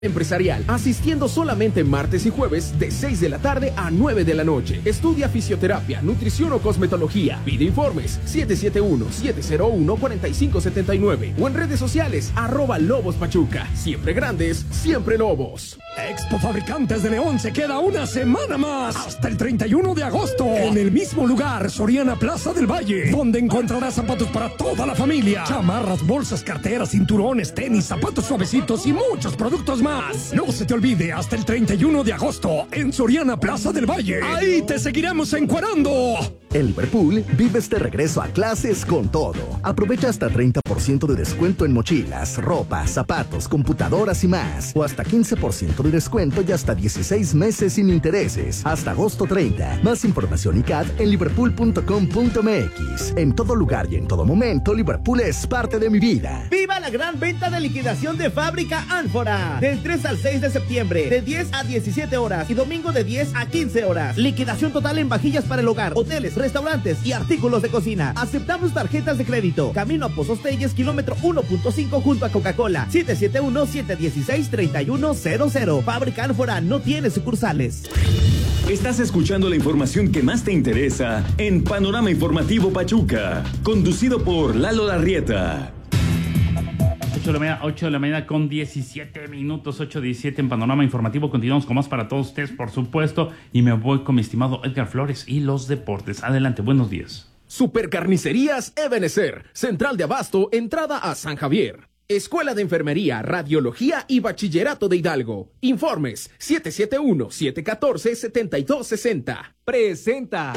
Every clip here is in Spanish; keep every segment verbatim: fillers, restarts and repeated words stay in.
Empresarial, asistiendo solamente martes y jueves de seis de la tarde a nueve de la noche. Estudia fisioterapia, nutrición o cosmetología. Pide informes siete siete uno, siete cero uno, cuatro cinco siete nueve o en redes sociales arroba Lobos Pachuca. Siempre grandes, siempre Lobos. Expo Fabricantes de León se queda una semana más, hasta el treinta y uno de agosto, en el mismo lugar, Soriana Plaza del Valle, donde encontrarás zapatos para toda la familia, chamarras, bolsas, carteras, cinturones, tenis, zapatos suavecitos y muchos productos más. No se te olvide, hasta el treinta y uno de agosto, en Soriana Plaza del Valle. Ahí te seguiremos encuerando. En Liverpool, vives de regreso a clases con todo. Aprovecha hasta treinta por ciento de descuento en mochilas, ropa, zapatos, computadoras y más. O hasta quince por ciento de descuento y hasta dieciséis meses sin intereses. Hasta agosto treinta. Más información y C A D en liverpool punto com punto m x. En todo lugar y en todo momento, Liverpool es parte de mi vida. ¡Viva la gran venta de liquidación de Fábrica Ánfora! Del tres al seis de septiembre, de diez a diecisiete horas y domingo de diez a quince horas. Liquidación total en vajillas para el hogar, hoteles, restaurantes y artículos de cocina. Aceptamos tarjetas de crédito. Camino a Pozos Telles, kilómetro uno punto cinco junto a Coca-Cola. siete siete uno, siete uno seis, tres uno cero cero. Fábrica Ánfora no tiene sucursales. Estás escuchando la información que más te interesa en Panorama Informativo Pachuca, conducido por Lalo Larrieta. ocho de la mañana, ocho de la mañana con diecisiete minutos, ocho diecisiete en Panorama Informativo. Continuamos con más para todos ustedes, por supuesto, y me voy con mi estimado Edgar Flores y los deportes. Adelante, buenos días. Supercarnicerías Ebenezer, Central de Abasto, entrada a San Javier. Escuela de Enfermería, Radiología y Bachillerato de Hidalgo. Informes siete siete uno, siete uno cuatro, siete dos seis cero. Presenta.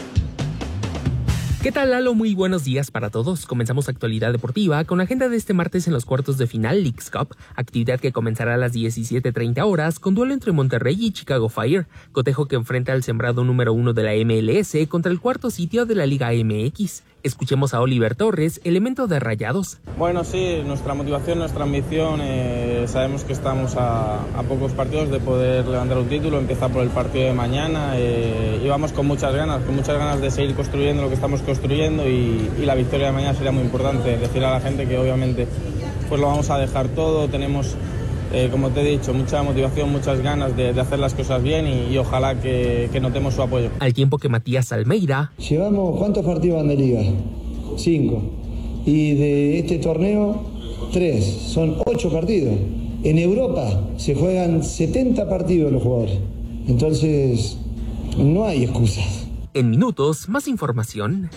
¿Qué tal, Lalo? Muy buenos días para todos. Comenzamos actualidad deportiva con la agenda de este martes en los cuartos de final Leagues Cup, actividad que comenzará a las diecisiete treinta horas con duelo entre Monterrey y Chicago Fire, cotejo que enfrenta al sembrado número uno de la M L S contra el cuarto sitio de la Liga M X. Escuchemos a Oliver Torres, elemento de Rayados. Bueno, sí, nuestra motivación, nuestra ambición, eh, sabemos que estamos a, a pocos partidos de poder levantar un título, empieza por el partido de mañana, eh, y vamos con muchas ganas, con muchas ganas de seguir construyendo lo que estamos construyendo y, y la victoria de mañana sería muy importante. Decir a la gente que obviamente pues lo vamos a dejar todo, tenemos, eh, como te he dicho, mucha motivación, muchas ganas de, de hacer las cosas bien y, y ojalá que, que notemos su apoyo. Al tiempo que Matías Almeida... Llevamos, ¿cuántos partidos van de liga? Cinco. Y de este torneo, tres. Son ocho partidos. En Europa se juegan setenta partidos los jugadores. Entonces, no hay excusas. En minutos, más información.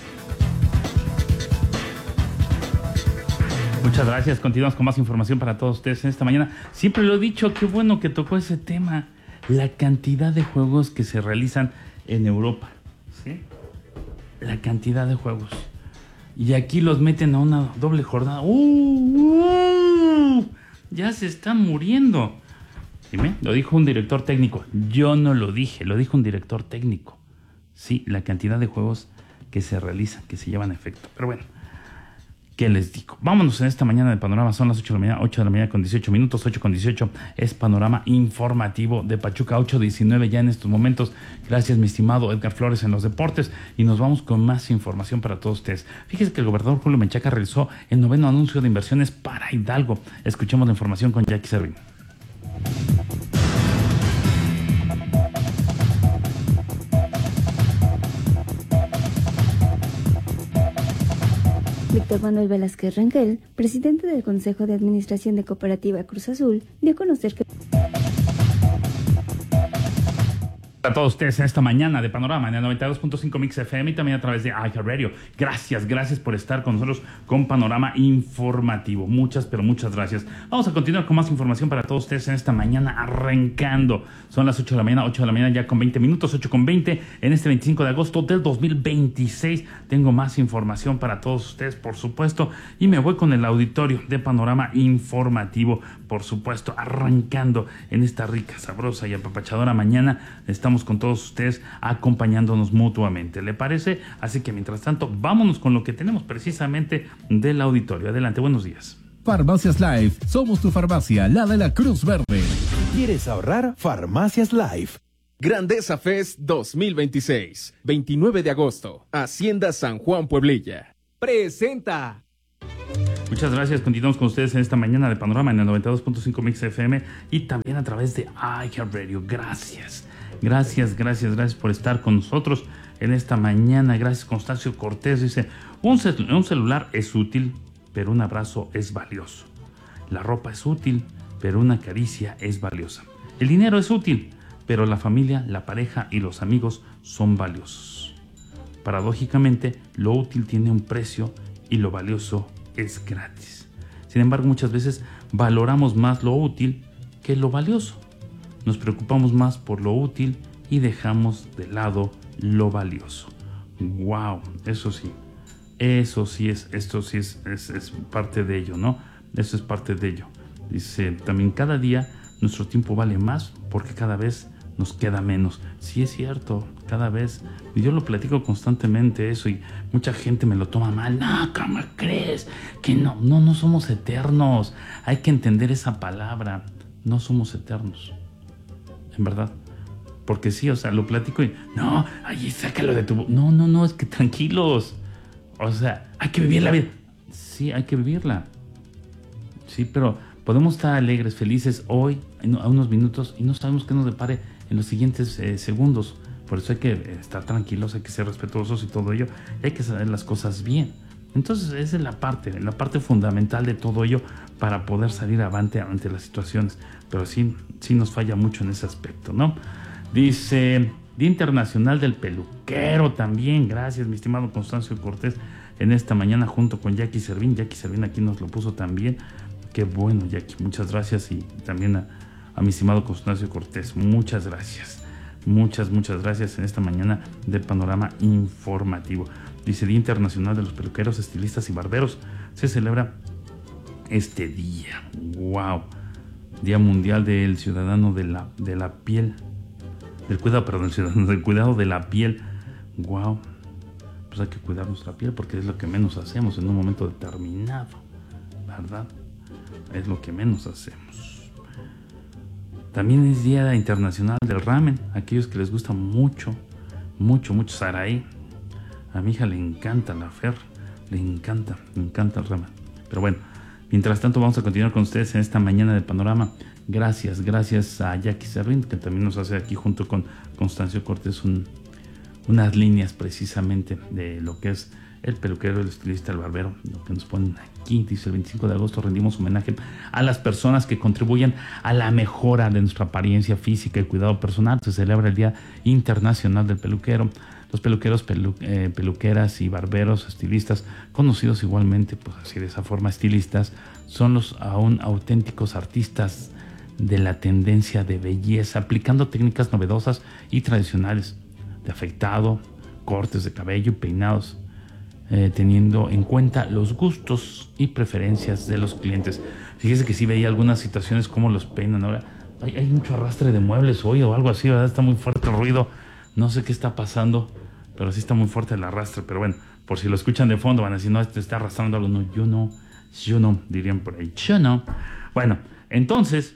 Muchas gracias. Continuamos con más información para todos ustedes en esta mañana. Siempre lo he dicho, qué bueno que tocó ese tema. La cantidad de juegos que se realizan en Europa. ¿Sí? La cantidad de juegos. Y aquí los meten a una doble jornada. ¡Uh! uh ya se están muriendo. ¿Dime? Lo dijo un director técnico. Yo no lo dije, lo dijo un director técnico. Sí, la cantidad de juegos que se realizan, que se llevan a efecto. Pero bueno, ¿qué les digo? Vámonos en esta mañana de Panorama. Son las ocho de la mañana, ocho de la mañana con dieciocho minutos, ocho con dieciocho. Es Panorama Informativo de Pachuca, ocho diecinueve ya en estos momentos. Gracias, mi estimado Edgar Flores en los deportes. Y nos vamos con más información para todos ustedes. Fíjese que el gobernador Julio Menchaca realizó el noveno anuncio de inversiones para Hidalgo. Escuchemos la información con Jackie Servín. Víctor Manuel Velázquez Rangel, presidente del Consejo de Administración de Cooperativa Cruz Azul, dio a conocer que... A todos ustedes en esta mañana de Panorama en el noventa y dos punto cinco Mix F M y también a través de iHeartRadio. Gracias, gracias por estar con nosotros con Panorama Informativo. Muchas, pero muchas gracias. Vamos a continuar con más información para todos ustedes en esta mañana arrancando. Son las ocho de la mañana, ocho de la mañana ya con veinte minutos, ocho con veinte en este veinticinco de agosto del dos mil veintiséis. Tengo más información para todos ustedes, por supuesto, y me voy con el auditorio de Panorama Informativo, por supuesto, arrancando en esta rica, sabrosa y apapachadora mañana. Estamos con todos ustedes acompañándonos mutuamente, ¿le parece? Así que mientras tanto, vámonos con lo que tenemos precisamente del auditorio. Adelante, buenos días. Farmacias Life, somos tu farmacia, la de la Cruz Verde. ¿Quieres ahorrar? Farmacias Life. Grandeza Fest dos mil veintiséis, veintinueve de agosto, Hacienda San Juan Pueblilla. Presenta. Muchas gracias. Continuamos con ustedes en esta mañana de Panorama en el noventa y dos punto cinco Mix F M y también a través de iHeartRadio. Gracias, gracias, gracias, gracias por estar con nosotros en esta mañana. Gracias, Constancio Cortés. Dice, un, cel- un celular es útil, pero un abrazo es valioso. La ropa es útil, pero una caricia es valiosa. El dinero es útil, pero la familia, la pareja y los amigos son valiosos. Paradójicamente, lo útil tiene un precio y lo valioso es gratis. Sin embargo, muchas veces valoramos más lo útil que lo valioso. Nos preocupamos más por lo útil y dejamos de lado lo valioso. Wow, eso sí, eso sí es, esto sí es, es, es parte de ello, ¿no? Eso es parte de ello. Dice, también cada día nuestro tiempo vale más porque cada vez nos queda menos. Sí es cierto, cada vez. Y yo lo platico constantemente eso y mucha gente me lo toma mal. No, ¿cómo crees? Que no, no, no somos eternos. Hay que entender esa palabra. No somos eternos. En verdad. Porque sí, o sea, lo platico y no, ahí sácalo de tu... No, no, no, es que tranquilos. O sea, hay que vivir la vida. Sí, hay que vivirla. Sí, pero podemos estar alegres, felices hoy, a unos minutos, y no sabemos qué nos depare en los siguientes eh, segundos. Por eso hay que estar tranquilos, hay que ser respetuosos y todo ello. Y hay que saber las cosas bien. Entonces esa es la parte, la parte fundamental de todo ello para poder salir avante ante las situaciones. Pero sí, sí nos falla mucho en ese aspecto, ¿no? Dice, Día Internacional del Peluquero también. Gracias, mi estimado Constancio Cortés, en esta mañana junto con Jackie Servín. Jackie Servín aquí nos lo puso también. Qué bueno, Jackie, muchas gracias. Y también a, a mi estimado Constancio Cortés, muchas gracias. Muchas, muchas gracias en esta mañana de Panorama Informativo. Dice, Día Internacional de los Peluqueros, Estilistas y Barberos. Se celebra este día. ¡Wow! Día Mundial del Ciudadano de la, de la Piel. Del cuidado, perdón, del ciudadano, del cuidado de la piel. ¡Wow! Pues hay que cuidar nuestra piel porque es lo que menos hacemos en un momento determinado. ¿Verdad? Es lo que menos hacemos. También es Día Internacional del Ramen. Aquellos que les gusta mucho, mucho, mucho Saraí. A mi hija le encanta la Fer. Le encanta, le encanta el ramen. Pero bueno, mientras tanto vamos a continuar con ustedes en esta mañana de Panorama. Gracias, gracias a Jackie Servín, que también nos hace aquí junto con Constancio Cortés un, unas líneas precisamente de lo que es el peluquero, el estilista, el barbero, lo que nos ponen aquí. Dice, el veinticinco de agosto rendimos homenaje a las personas que contribuyen a la mejora de nuestra apariencia física y cuidado personal. Se celebra el Día Internacional del Peluquero. Los peluqueros, pelu, eh, peluqueras y barberos, estilistas, conocidos igualmente, pues así de esa forma, estilistas, son los aún auténticos artistas de la tendencia de belleza, aplicando técnicas novedosas y tradicionales de afeitado, cortes de cabello y peinados, eh, teniendo en cuenta los gustos y preferencias de los clientes. Fíjese que sí veía algunas situaciones como los peinan ahora. Hay, hay mucho arrastre de muebles hoy o algo así, ¿verdad? Está muy fuerte el ruido. No sé qué está pasando, pero sí está muy fuerte el arrastre. Pero bueno, por si lo escuchan de fondo van a decir, no, este está arrastrando algo. No, yo no, yo no, dirían por ahí. Yo no. Bueno, entonces,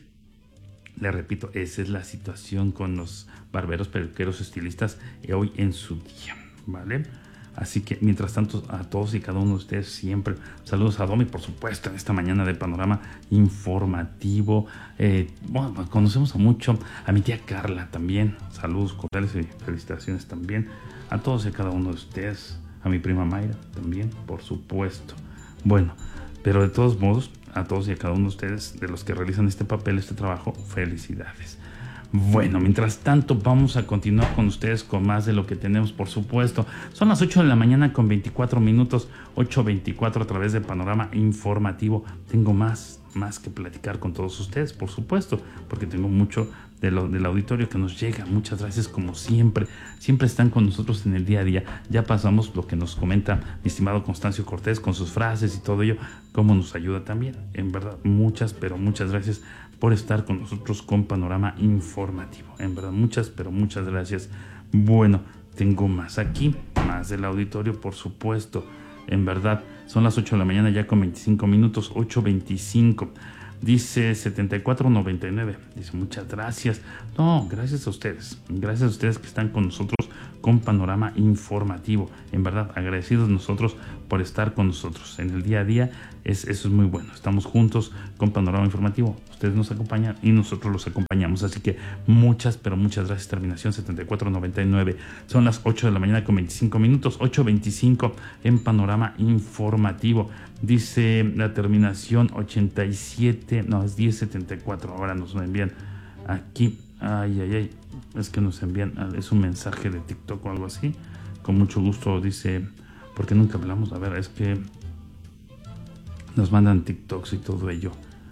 le repito, esa es la situación con los barberos, peluqueros, estilistas hoy en su día, ¿vale? Así que, mientras tanto, a todos y cada uno de ustedes siempre, saludos a Domi, por supuesto, en esta mañana de Panorama Informativo. Eh, bueno, conocemos a mucho, a mi tía Carla también, saludos cordiales y felicitaciones también a todos y cada uno de ustedes, a mi prima Mayra también, por supuesto. Bueno, pero de todos modos, a todos y a cada uno de ustedes, de los que realizan este papel, este trabajo, felicidades. Bueno, mientras tanto vamos a continuar con ustedes con más de lo que tenemos, por supuesto. Son las ocho de la mañana con veinticuatro minutos, ocho veinticuatro a través de Panorama Informativo. Tengo más, más que platicar con todos ustedes, por supuesto, porque tengo mucho de lo, del auditorio que nos llega. Muchas gracias como siempre. Siempre están con nosotros en el día a día. Ya pasamos lo que nos comenta mi estimado Constancio Cortés con sus frases y todo ello, cómo nos ayuda también. En verdad, muchas, pero muchas gracias por estar con nosotros con Panorama Informativo. En verdad, muchas, pero muchas gracias. Bueno, tengo más aquí, más del auditorio, por supuesto. En verdad, son las ocho de la mañana ya con veinticinco minutos, ocho veinticinco. Dice setenta y cuatro noventa y nueve. Dice muchas gracias. No, gracias a ustedes. Gracias a ustedes que están con nosotros con Panorama Informativo. En verdad, agradecidos nosotros por estar con nosotros en el día a día. Es, eso es muy bueno. Estamos juntos con Panorama Informativo. Ustedes nos acompañan y nosotros los acompañamos. Así que muchas, pero muchas gracias. Terminación setenta y cuatro noventa y nueve. Son las ocho de la mañana con veinticinco minutos. ocho veinticinco en Panorama Informativo. Dice la terminación ochenta y siete. No, es diez setenta y cuatro. Ahora nos lo envían aquí. Ay, ay, ay. Es que nos envían. Es un mensaje de TikTok o algo así. Con mucho gusto dice. Porque nunca hablamos. A ver, es que nos mandan TikToks y todo ello.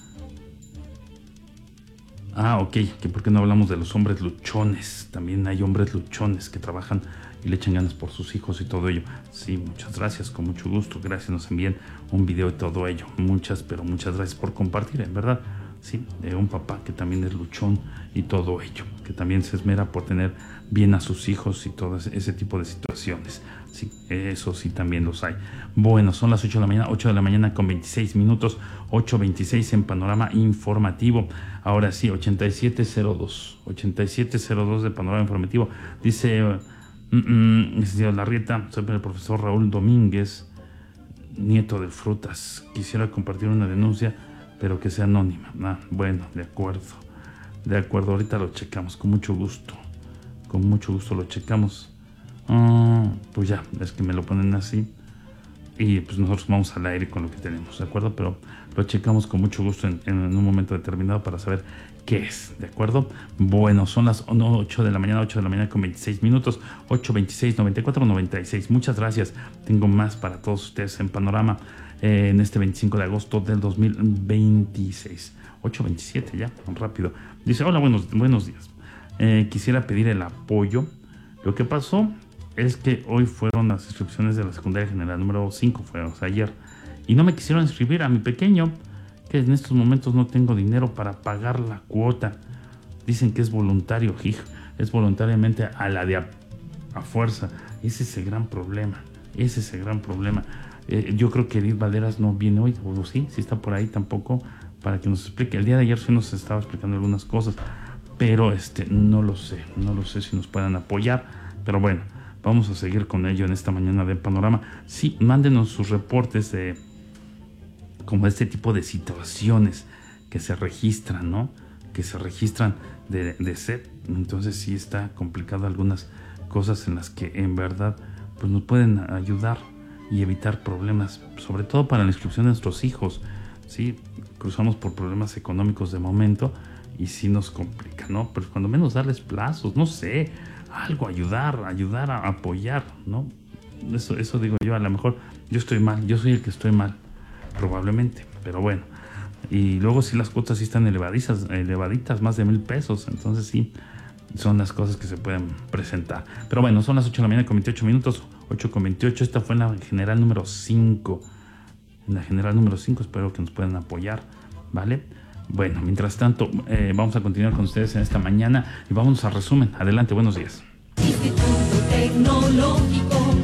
Ah, ok, que por qué no hablamos de los hombres luchones. También hay hombres luchones que trabajan y le echan ganas por sus hijos y todo ello. Sí, muchas gracias, con mucho gusto. Gracias, nos envían un video y todo ello. Muchas, pero muchas gracias por compartir, en verdad. Sí, de un papá que también es luchón y todo ello. Que también se esmera por tener bien a sus hijos y todo ese tipo de situaciones. Sí, eso sí también los hay. Bueno, son las ocho de la mañana, ocho de la mañana con veintiséis minutos, ocho veintiséis en Panorama Informativo. Ahora sí, ochenta y siete cero dos, ochenta y siete cero dos de Panorama Informativo. Dice, mm, mm, licenciado Larrieta, soy el profesor Raúl Domínguez, nieto de Frutas. Quisiera compartir una denuncia, pero que sea anónima. Ah, bueno, de acuerdo. De acuerdo, ahorita lo checamos, con mucho gusto. Con mucho gusto lo checamos. Uh, pues ya, es que me lo ponen así y pues nosotros vamos al aire con lo que tenemos, ¿de acuerdo? Pero lo checamos con mucho gusto en, en un momento determinado para saber qué es, ¿de acuerdo? Bueno, son las ocho de la mañana, ocho de la mañana con veintiséis minutos, ocho veintiséis, noventa y cuatro noventa y seis. Muchas gracias. Tengo más para todos ustedes en Panorama eh, en este veinticinco de agosto del dos mil veintiséis. ocho veintisiete ya, rápido. Dice, hola, buenos, buenos días. Eh, quisiera pedir el apoyo. Lo que pasó es que hoy fueron las inscripciones de la secundaria general número cinco, fue, o sea, ayer, y no me quisieron inscribir a mi pequeño, que en estos momentos no tengo dinero para pagar la cuota. Dicen que es voluntario, hijo, es voluntariamente a la de a, a fuerza. Ese es el gran problema, ese es el gran problema. Eh, yo creo que Edith Valderas no viene hoy, o sí, si está por ahí tampoco, para que nos explique. El día de ayer sí nos estaba explicando algunas cosas, pero este, no lo sé, no lo sé si nos puedan apoyar, pero bueno, vamos a seguir con ello en esta mañana de Panorama. Sí, mándenos sus reportes de como este tipo de situaciones que se registran, ¿no? Que se registran de, de sed. Entonces sí está complicado algunas cosas en las que en verdad pues nos pueden ayudar y evitar problemas, sobre todo para la inscripción de nuestros hijos. Sí, cruzamos por problemas económicos de momento y sí nos complica, ¿no? Pero cuando menos darles plazos, no sé, algo, ayudar, ayudar a apoyar, ¿no? Eso, eso digo yo, a lo mejor yo estoy mal, yo soy el que estoy mal, probablemente, pero bueno. Y luego sí las cuotas sí están elevaditas, elevaditas, más de mil pesos, entonces sí, son las cosas que se pueden presentar. Pero bueno, son las ocho de la mañana con veintiocho minutos, ocho con veintiocho, esta fue en la general número cinco. En la general número cinco, espero que nos puedan apoyar, ¿vale? Bueno, mientras tanto, eh, vamos a continuar con ustedes en esta mañana y vamos a resumen. Adelante, buenos días. Instituto Tecnológico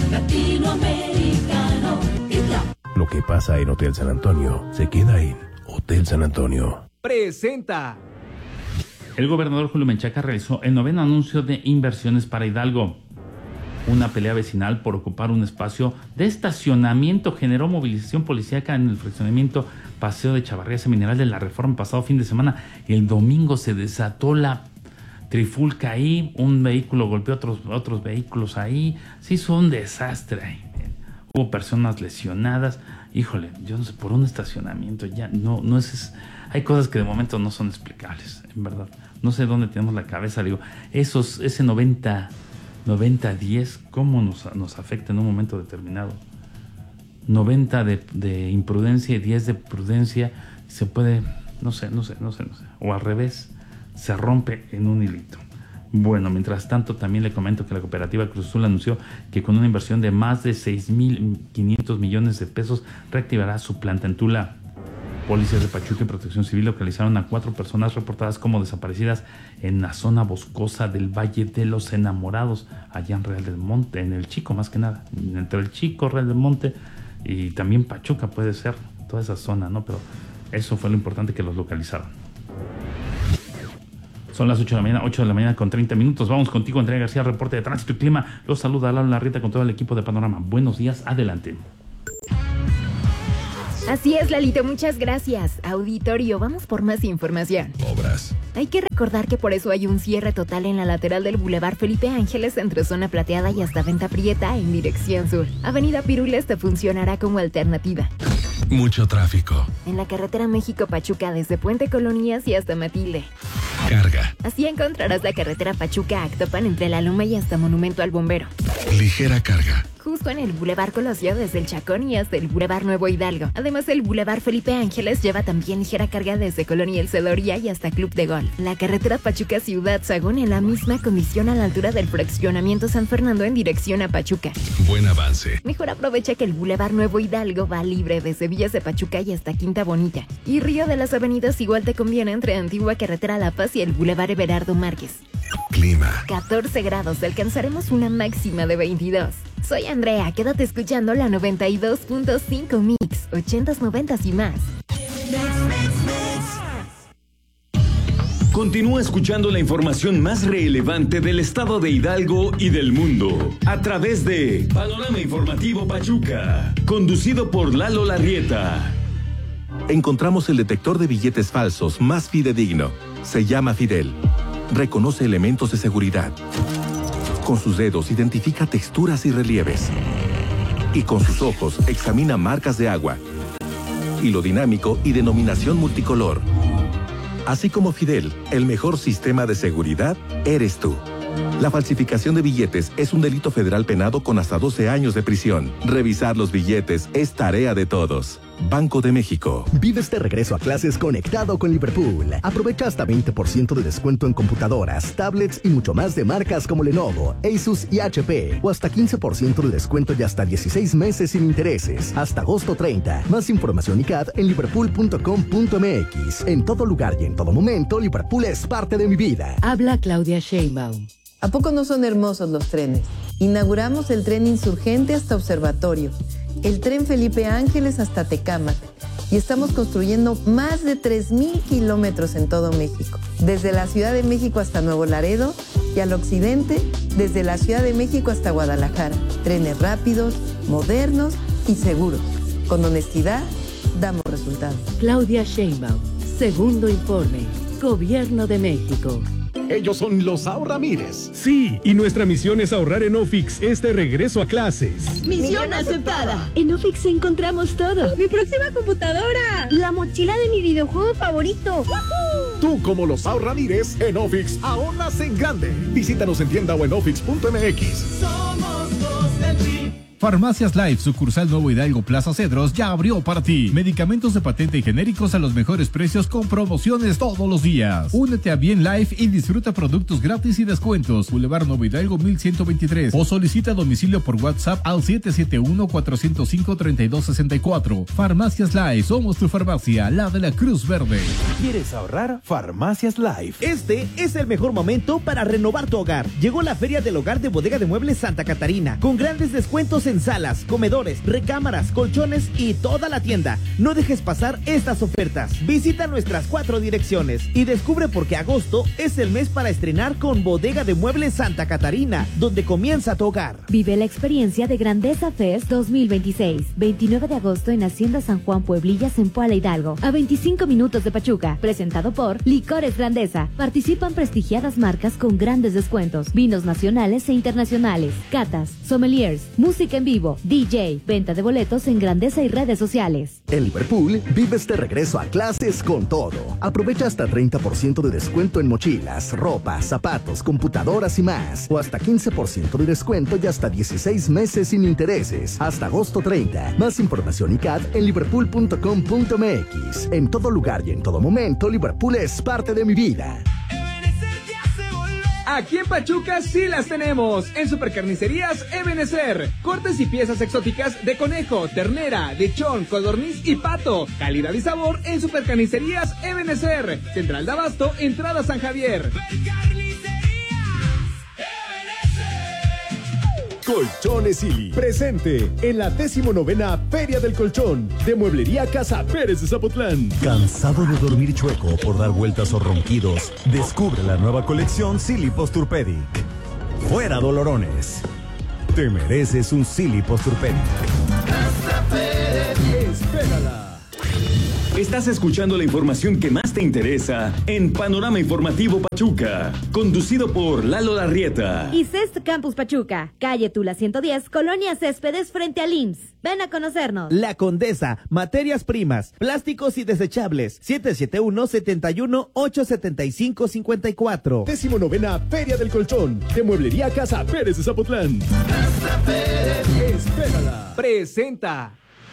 Latinoamericano. Lo que pasa en Hotel San Antonio se queda en Hotel San Antonio. Presenta. El gobernador Julio Menchaca realizó el noveno anuncio de inversiones para Hidalgo. Una pelea vecinal por ocupar un espacio de estacionamiento generó movilización policíaca en el fraccionamiento Paseo de Chavarría Mineral de la Reforma pasado fin de semana. El domingo se desató la trifulca ahí, un vehículo golpeó a otros, otros vehículos ahí. Se hizo un desastre ahí. Hubo personas lesionadas. Híjole, yo no sé, por un estacionamiento ya no, no es, es... Hay cosas que de momento no son explicables, en verdad. No sé dónde tenemos la cabeza, digo, esos, ese noventa diez, ¿cómo nos, nos afecta en un momento determinado? noventa de, de imprudencia y diez de prudencia, se puede, no sé, no sé, no sé, no sé, o al revés, se rompe en un hilito. Bueno, mientras tanto también le comento que la cooperativa Cruz Azul anunció que con una inversión de más de seis mil quinientos millones de pesos reactivará su planta en Tula. Policías de Pachuca y Protección Civil localizaron a cuatro personas reportadas como desaparecidas en la zona boscosa del Valle de los Enamorados, allá en Real del Monte, en el Chico más que nada, entre el Chico, Real del Monte y también Pachuca puede ser, toda esa zona, ¿no? Pero Eso fue lo importante, que los localizaron. Son las ocho de la mañana, ocho de la mañana con treinta minutos. Vamos contigo, Andrea García, reporte de tránsito y clima. Los saluda Lalo Larrieta con todo el equipo de Panorama. Buenos días, adelante. Así es, Lalito, muchas gracias. Auditorio, vamos por más información. Obras. Hay que recordar que por eso hay un cierre total en la lateral del Boulevard Felipe Ángeles entre Zona Plateada y hasta Venta Prieta en dirección sur. Avenida Pirul Este funcionará como alternativa. Mucho tráfico. En la carretera México-Pachuca desde Puente Colonias y hasta Matilde. Carga. Así encontrarás la carretera Pachuca-Actopan entre La Loma y hasta Monumento al Bombero. Ligera carga. Justo en el Boulevard Colosio desde el Chacón y hasta el Boulevard Nuevo Hidalgo. Además, el Boulevard Felipe Ángeles lleva también ligera carga desde Colonia El Cedoría y hasta Club de Gol. La carretera Pachuca Ciudad Sagún en la misma condición a la altura del fraccionamiento San Fernando en dirección a Pachuca. Buen avance. Mejor aprovecha que el Boulevard Nuevo Hidalgo va libre desde Villas de Pachuca y hasta Quinta Bonita. Y Río de las Avenidas igual te conviene entre Antigua Carretera La Paz y el Boulevard Everardo Márquez. Clima. catorce grados, alcanzaremos una máxima de veintidós. Soy Andrea, quédate escuchando la noventa y dos punto cinco Mix, ochentas, noventas y más. Continúa escuchando la información más relevante del estado de Hidalgo y del mundo a través de Panorama Informativo Pachuca, conducido por Lalo Larrieta. Encontramos el detector de billetes falsos más fidedigno. Se llama Fidel. Reconoce elementos de seguridad. Con sus dedos identifica texturas y relieves. Y con sus ojos examina marcas de agua, hilo dinámico y denominación multicolor. Así como Fidel, el mejor sistema de seguridad eres tú. La falsificación de billetes es un delito federal penado con hasta doce años de prisión. Revisar los billetes es tarea de todos. Banco de México. Vives de regreso a clases conectado con Liverpool. Aprovecha hasta veinte por ciento de descuento en computadoras, tablets y mucho más de marcas como Lenovo, Asus y H P. O hasta quince por ciento de descuento y hasta dieciséis meses sin intereses. Hasta agosto treinta. Más información y C A D en liverpool punto com punto m x. En todo lugar y en todo momento, Liverpool es parte de mi vida. Habla Claudia Sheinbaum. ¿A poco no son hermosos los trenes? Inauguramos el tren Insurgente hasta Observatorio, el tren Felipe Ángeles hasta Tecámac y estamos construyendo más de tres mil kilómetros en todo México, desde la Ciudad de México hasta Nuevo Laredo y al occidente, desde la Ciudad de México hasta Guadalajara. Trenes rápidos, modernos y seguros. Con honestidad, damos resultados. Claudia Sheinbaum, segundo informe, Gobierno de México. Ellos son los Ahorramires. Sí, y nuestra misión es ahorrar en Ofix este regreso a clases. ¡Misión aceptada! En Ofix encontramos todo. ¡Mi próxima computadora! ¡La mochila de mi videojuego favorito! ¡Woohoo! Tú, como los Ahorramires, en Ofix ahorras en grande. Visítanos en tienda o en ofix punto m x. Somos dos del G. Farmacias Life, sucursal Nuevo Hidalgo Plaza Cedros, ya abrió para ti. Medicamentos de patente y genéricos a los mejores precios con promociones todos los días. Únete a Bien Life y disfruta productos gratis y descuentos. Boulevard Nuevo Hidalgo mil ciento veintitrés o solicita domicilio por WhatsApp al siete siete uno, cuatro cero cinco, tres dos seis cuatro. Farmacias Life, somos tu farmacia, la de la Cruz Verde. ¿Quieres ahorrar? Farmacias Life. Este es el mejor momento para renovar tu hogar. Llegó la Feria del Hogar de Bodega de Muebles Santa Catarina, con grandes descuentos en salas, comedores, recámaras, colchones y toda la tienda. No dejes pasar estas ofertas. Visita nuestras cuatro direcciones y descubre por qué agosto es el mes para estrenar con Bodega de Muebles Santa Catarina, donde comienza tu hogar. Vive la experiencia de Grandeza Fest dos mil veintiséis, veintinueve de agosto en Hacienda San Juan Pueblillas en Puebla Hidalgo, a veinticinco minutos de Pachuca, presentado por Licores Grandeza. Participan prestigiadas marcas con grandes descuentos, vinos nacionales e internacionales, catas, sommeliers, música en vivo, D J, venta de boletos en Grandeza y redes sociales. En Liverpool, vives de regreso a clases con todo. Aprovecha hasta treinta por ciento de descuento en mochilas, ropa, zapatos, computadoras y más. O hasta quince por ciento de descuento y hasta dieciséis meses sin intereses. Hasta agosto treinta. Más información y C A D en liverpool punto com punto m x. En todo lugar y en todo momento, Liverpool es parte de mi vida. Aquí en Pachuca sí las tenemos, en Supercarnicerías Ebenezer. Cortes y piezas exóticas de conejo, ternera, lechón, codorniz y pato. Calidad y sabor en Supercarnicerías Ebenezer. Central de Abasto, entrada San Javier. Colchones Silly. Presente en la decimonovena Feria del Colchón de Mueblería Casa Pérez de Zapotlán. ¿Cansado de dormir chueco por dar vueltas o ronquidos? Descubre la nueva colección Silly Posturpedic. Fuera dolorones. Te mereces un Silly Posturpedic. Casa Pérez. Espérala. Estás escuchando la información que más te interesa en Panorama Informativo Pachuca, conducido por Lalo Larrieta. Y C E S T Campus Pachuca, calle Tula ciento diez, Colonia Céspedes frente al I M S S. Ven a conocernos. La Condesa, materias primas, plásticos y desechables. siete siete uno, siete uno, ocho siete cinco, cinco cuatro. Decimonovena Feria del Colchón de Mueblería Casa Pérez de Zapotlán. Casa Pérez. Espérala. Presenta.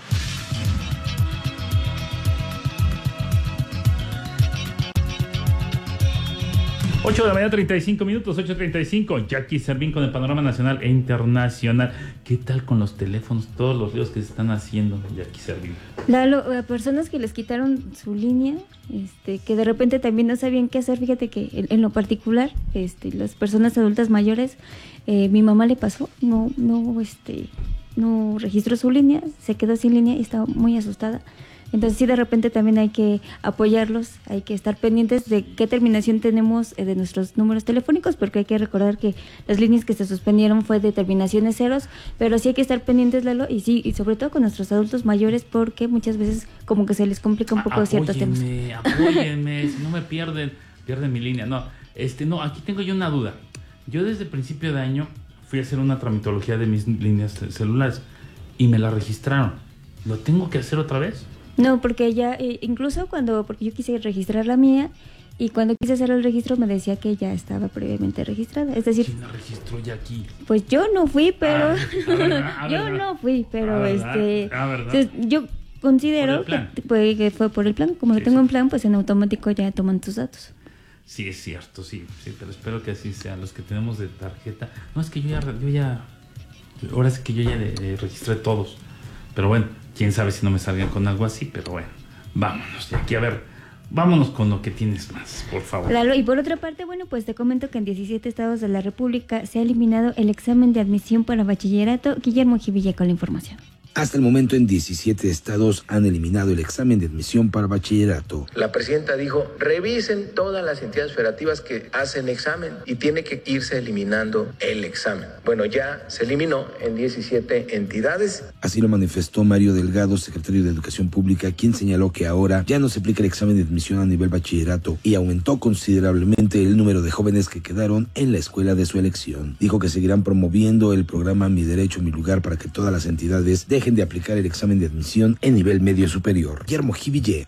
ocho de la mañana, treinta y cinco minutos, ocho treinta y cinco. Jackie Servín con el panorama nacional e internacional. ¿Qué tal con los teléfonos? Todos los líos que se están haciendo, Jackie Servín. Lalo, a personas que les quitaron su línea, este, que de repente también no sabían qué hacer. Fíjate que en, en lo particular, este, las personas adultas mayores, eh, mi mamá le pasó, no, no, este, no registró su línea, se quedó sin línea y estaba muy asustada. Entonces sí, de repente también hay que apoyarlos, hay que estar pendientes de qué terminación tenemos eh, de nuestros números telefónicos, porque hay que recordar que las líneas que se suspendieron fue de terminaciones ceros, pero sí hay que estar pendientes, Lalo, y sí, y sobre todo con nuestros adultos mayores, porque muchas veces como que se les complica un poco Apóyenme, ciertos temas. Apóyenme, si no me pierden, pierden mi línea. No, este, no, aquí tengo yo una duda. Yo desde el principio de año fui a hacer una tramitología de mis líneas celulares y me la registraron. ¿Lo tengo que hacer otra vez? No, porque ya, eh, incluso cuando, porque yo quise registrar la mía, y cuando quise hacer el registro me decía que ya estaba previamente registrada. Es decir, ¿quién la registró ya aquí? Pues yo no fui, pero Ah, a verdad, a yo verdad. no fui, pero A verdad, este, a verdad. entonces, yo considero Por el plan. que, pues, que fue por el plan. Como Sí, lo tengo sí. en plan, pues en automático ya toman tus datos. Sí, es cierto, sí, sí, pero espero que así sean los que tenemos de tarjeta. No, es que yo ya, yo ya, ahora sí que yo ya de- de registré todos, pero bueno, quién sabe si no me salgan con algo así, pero bueno, vámonos de aquí, a ver, vámonos con lo que tienes más, por favor. Lalo, y por otra parte, bueno, pues te comento que en diecisiete estados de la República se ha eliminado el examen de admisión para bachillerato. Guillermo Jivilla con la información. Hasta el momento, en diecisiete estados han eliminado el examen de admisión para bachillerato. La presidenta dijo, revisen todas las entidades federativas que hacen examen y tiene que irse eliminando el examen. Bueno, ya se eliminó en diecisiete entidades. Así lo manifestó Mario Delgado, secretario de Educación Pública, quien señaló que ahora ya no se aplica el examen de admisión a nivel bachillerato y aumentó considerablemente el número de jóvenes que quedaron en la escuela de su elección. Dijo que seguirán promoviendo el programa Mi Derecho, Mi Lugar para que todas las entidades dejen de aplicar el examen de admisión en nivel medio superior. Guillermo Jiville.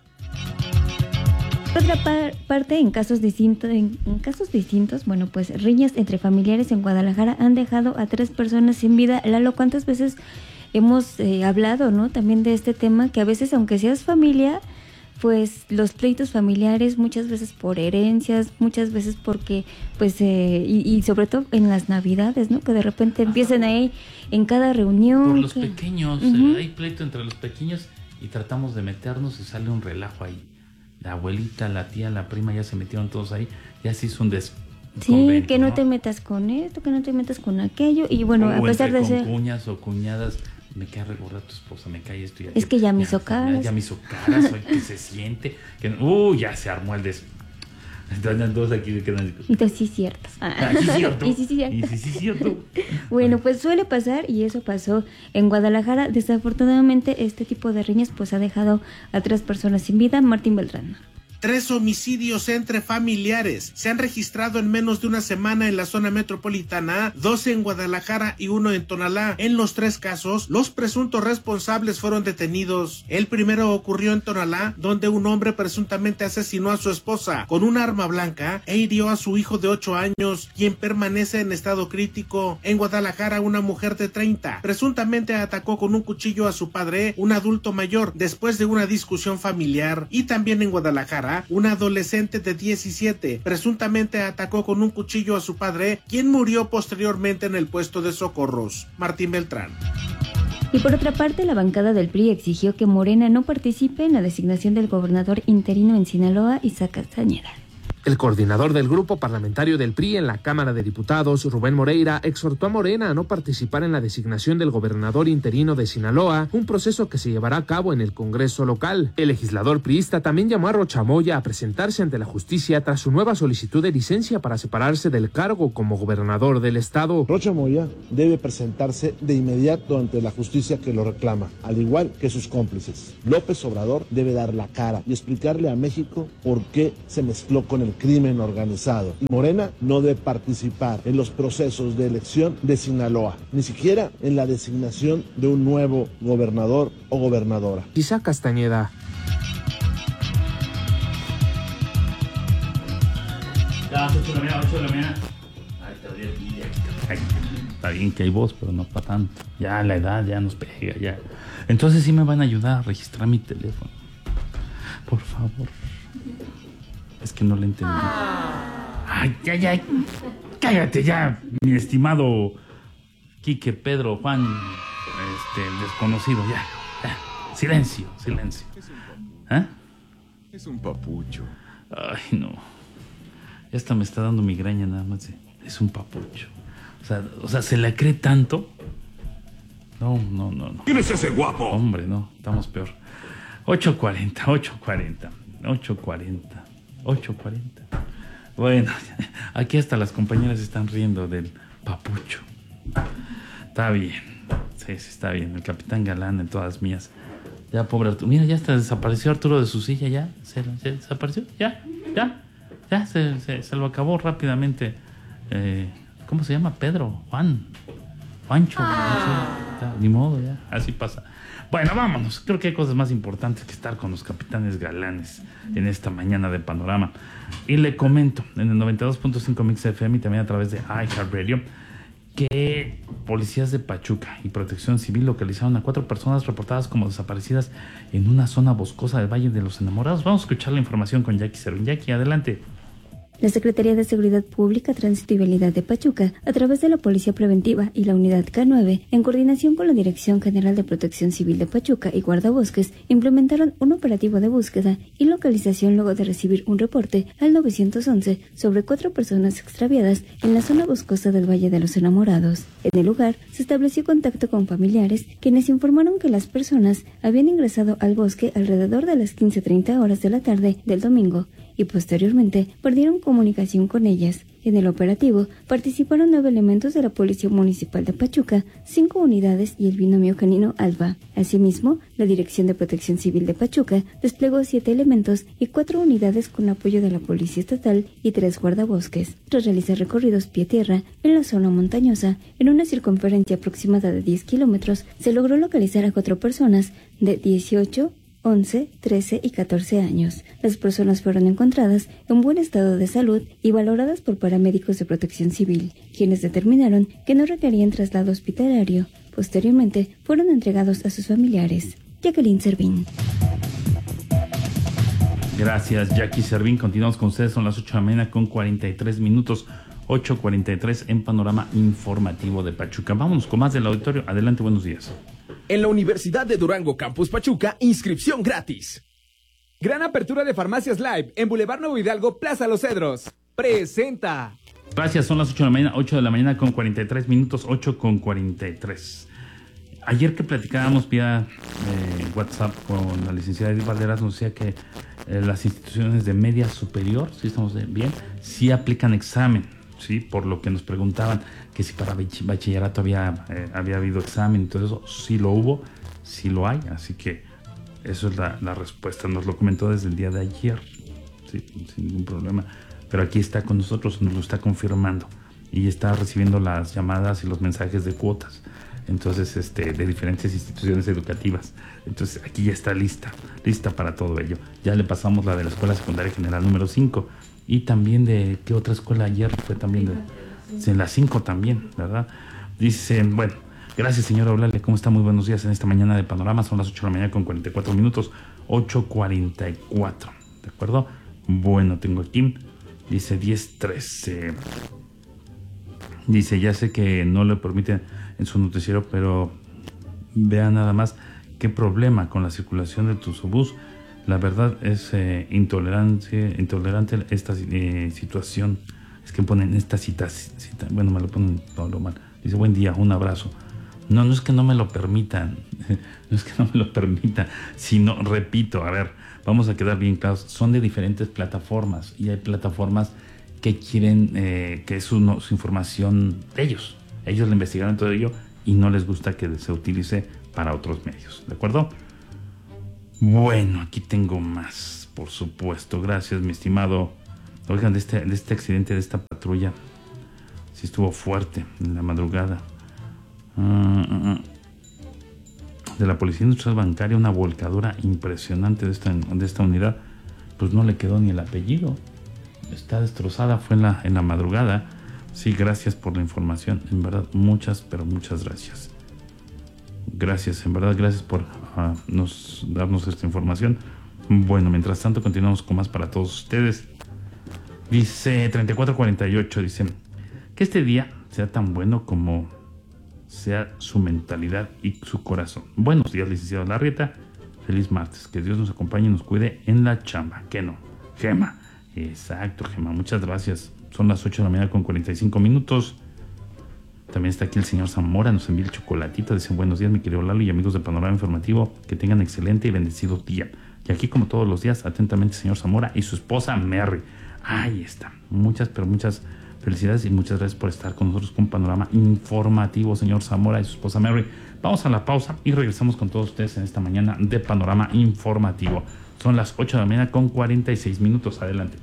Por otra par- parte, en casos distintos, en, en casos distintos, bueno, pues riñas entre familiares en Guadalajara han dejado a tres personas sin vida. Lalo, ¿cuántas veces hemos eh, hablado, no? También de este tema, que a veces, aunque seas familia, pues los pleitos familiares, muchas veces por herencias, muchas veces porque, pues, eh, y, y sobre todo en las Navidades, ¿no? Que de repente empiezan ahí en cada reunión. Por los que... pequeños, Uh-huh. eh, hay pleito entre los pequeños y tratamos de meternos y sale un relajo ahí. La abuelita, la tía, la prima ya se metieron todos ahí, ya se hizo un des... un Sí, convento, que no, te metas con esto, que no te metas con aquello, y bueno, o a pesar entre de ser... con cuñas o cuñadas, me cae recordar a tu esposa, me cae esto y Es que ya me hizo Ya, caras. ya me hizo caras, oye, que se siente, que uh, ya se armó el des... Entonces todos aquí se quedan... Entonces sí es cierto. Ah, sí es cierto. Y sí, sí, cierto. Y sí, sí es cierto. Bueno, pues suele pasar, y eso pasó en Guadalajara. Desafortunadamente, este tipo de riñas pues ha dejado a tres personas sin vida. Martín Beltrán. Tres homicidios entre familiares se han registrado en menos de una semana en la zona metropolitana, dos en Guadalajara y uno en Tonalá. En los tres casos, los presuntos responsables fueron detenidos. El primero ocurrió en Tonalá, donde un hombre presuntamente asesinó a su esposa con un arma blanca e hirió a su hijo de ocho años, quien permanece en estado crítico. En Guadalajara, una mujer de treinta presuntamente atacó con un cuchillo a su padre, un adulto mayor, después de una discusión familiar. Y también en Guadalajara, una adolescente de diecisiete presuntamente atacó con un cuchillo a su padre, quien murió posteriormente en el puesto de socorros. Martín Beltrán. Y por otra parte, la bancada del P R I exigió que Morena no participe en la designación del gobernador interino en Sinaloa, Isaac Castañeda. El coordinador del grupo parlamentario del P R I en la Cámara de Diputados, Rubén Moreira, exhortó a Morena a no participar en la designación del gobernador interino de Sinaloa, un proceso que se llevará a cabo en el Congreso local. El legislador priista también llamó a Rocha Moya a presentarse ante la justicia tras su nueva solicitud de licencia para separarse del cargo como gobernador del estado. Rocha Moya debe presentarse de inmediato ante la justicia que lo reclama, al igual que sus cómplices. López Obrador debe dar la cara y explicarle a México por qué se mezcló con el crimen organizado. Y Morena no debe participar en los procesos de elección de Sinaloa, ni siquiera en la designación de un nuevo gobernador o gobernadora. Isaac Castañeda. Ya, ocho de la mañana, ocho de la mañana. Está bien que hay voz, pero no para tanto. Ya la edad ya nos pega, ya. Entonces sí me van a ayudar a registrar mi teléfono. Por favor. Es que no le entendí. Ay, ya, ya. Cállate ya, mi estimado Quique, Pedro, Juan, este, desconocido, ya. ya. Silencio, silencio. ¿Ah? Es un papucho. Ay, no. Esta me está dando migraña nada más. Es un papucho. O sea, o sea, ¿se la cree tanto? No, no, no, no. ¿Quién es ese guapo? Hombre, no, estamos peor. ocho cuarenta, ocho cuarenta, ocho cuarenta, ocho cuarenta. Bueno, aquí hasta las compañeras están riendo del papucho. Está bien. Sí, sí, está bien. El capitán Galán en todas mías. Ya, pobre Arturo. Mira, ya hasta desapareció Arturo de su silla, ya. ¿Se, se desapareció? Ya, ya. Ya se, se, se lo acabó rápidamente. Eh, ¿Cómo se llama? Pedro, Juan, Juancho. Ah. No sé, ya, ni modo, ya. Así pasa. Bueno, vámonos. Creo que hay cosas más importantes que estar con los capitanes galanes en esta mañana de Panorama. Y le comento, en el noventa y dos punto cinco Mix F M y también a través de iHeartRadio, que policías de Pachuca y Protección Civil localizaron a cuatro personas reportadas como desaparecidas en una zona boscosa del Valle de los Enamorados. Vamos a escuchar la información con Jackie Servín. Jackie, adelante. La Secretaría de Seguridad Pública, Tránsito y Vialidad de Pachuca, a través de la Policía Preventiva y la Unidad K nueve, en coordinación con la Dirección General de Protección Civil de Pachuca y Guardabosques, implementaron un operativo de búsqueda y localización luego de recibir un reporte al nueve once sobre cuatro personas extraviadas en la zona boscosa del Valle de los Enamorados. En el lugar se estableció contacto con familiares, quienes informaron que las personas habían ingresado al bosque alrededor de las quince treinta horas de la tarde del domingo y posteriormente perdieron comunicación con ellas. En el operativo participaron nueve elementos de la Policía Municipal de Pachuca, cinco unidades y el binomio canino Alba. Asimismo, la Dirección de Protección Civil de Pachuca desplegó siete elementos y cuatro unidades con apoyo de la Policía Estatal y tres guardabosques. Tras realizar recorridos pie-tierra en la zona montañosa, en una circunferencia aproximada de diez kilómetros, se logró localizar a cuatro personas de dieciocho, once, trece y catorce años. Las personas fueron encontradas en buen estado de salud y valoradas por paramédicos de Protección Civil, quienes determinaron que no requerían traslado hospitalario. Posteriormente, fueron entregados a sus familiares. Jacqueline Servín. Gracias, Jackie Servín. Continuamos con ustedes, son las ocho de la mañana con cuarenta y tres minutos. ocho cuarenta y tres en Panorama Informativo de Pachuca. Vámonos con más del auditorio. Adelante, buenos días. En la Universidad de Durango Campus Pachuca, inscripción gratis. Gran apertura de Farmacias Live en Boulevard Nuevo Hidalgo, Plaza Los Cedros. Presenta. Gracias, son las ocho de la mañana, ocho de la mañana con cuarenta y tres minutos, ocho con cuarenta y tres. Ayer que platicábamos vía eh, WhatsApp con la licenciada Edith Valderas, nos decía que eh, las instituciones de media superior, si estamos bien, sí aplican examen, sí, por lo que nos preguntaban que si para bachillerato había, eh, había habido examen y todo eso, sí lo hubo, sí lo hay, así que eso es la, la respuesta, nos lo comentó desde el día de ayer, sí, sin ningún problema, pero aquí está con nosotros, nos lo está confirmando y está recibiendo las llamadas y los mensajes de cuotas, entonces este de diferentes instituciones educativas, entonces aquí ya está lista, lista para todo ello. Ya le pasamos la de la Escuela Secundaria General número cinco y también de, ¿qué otra escuela ayer? Fue también de, en la cinco también, ¿verdad? Dice, bueno, gracias señora Eulalia, ¿cómo está? Muy buenos días en esta mañana de Panorama, son las ocho de la mañana con cuarenta y cuatro minutos, ocho cuarenta y cuatro, ¿de acuerdo? Bueno, tengo aquí, dice diez trece, dice, ya sé que no le permiten en su noticiero, pero vea nada más qué problema con la circulación del Tuxobús. La verdad es eh, intolerancia, intolerante esta eh, situación. Es que ponen esta cita, cita, bueno, me lo ponen todo mal. Dice, buen día, un abrazo. No, no es que no me lo permitan, no es que no me lo permitan, sino, repito, a ver, vamos a quedar bien claros, son de diferentes plataformas y hay plataformas que quieren eh, que es su, su información de ellos. Ellos le investigaron todo ello y no les gusta que se utilice para otros medios, ¿de acuerdo? Bueno, aquí tengo más, por supuesto, gracias, mi estimado. Oigan, de este, de este accidente, de esta patrulla, sí estuvo fuerte en la madrugada. Uh, uh, uh. De la Policía Industrial Bancaria, una volcadura impresionante de esta, de esta unidad, pues no le quedó ni el apellido. Está destrozada, fue en la, en la madrugada. Sí, gracias por la información, en verdad, muchas, pero muchas gracias. Gracias, en verdad, gracias por uh, nos, darnos esta información. Bueno, mientras tanto, continuamos con más para todos ustedes. Dice treinta y cuatro cuarenta y ocho, dice que este día sea tan bueno como sea su mentalidad y su corazón. Buenos días, licenciado Larrieta. Feliz martes. Que Dios nos acompañe y nos cuide en la chamba. ¿Qué no? Gema. Exacto, Gema. Muchas gracias. Son las ocho de la mañana con cuarenta y cinco minutos. También está aquí el señor Zamora. Nos envía el chocolatito. Dice, buenos días, mi querido Lalo y amigos de Panorama Informativo. Que tengan excelente y bendecido día. Y aquí, como todos los días, atentamente, señor Zamora y su esposa Mary. Ahí está. Muchas, pero muchas felicidades y muchas gracias por estar con nosotros con Panorama Informativo, señor Zamora y su esposa Mary. Vamos a la pausa y regresamos con todos ustedes en esta mañana de Panorama Informativo. Son las ocho de la mañana con cuarenta y seis minutos. Adelante.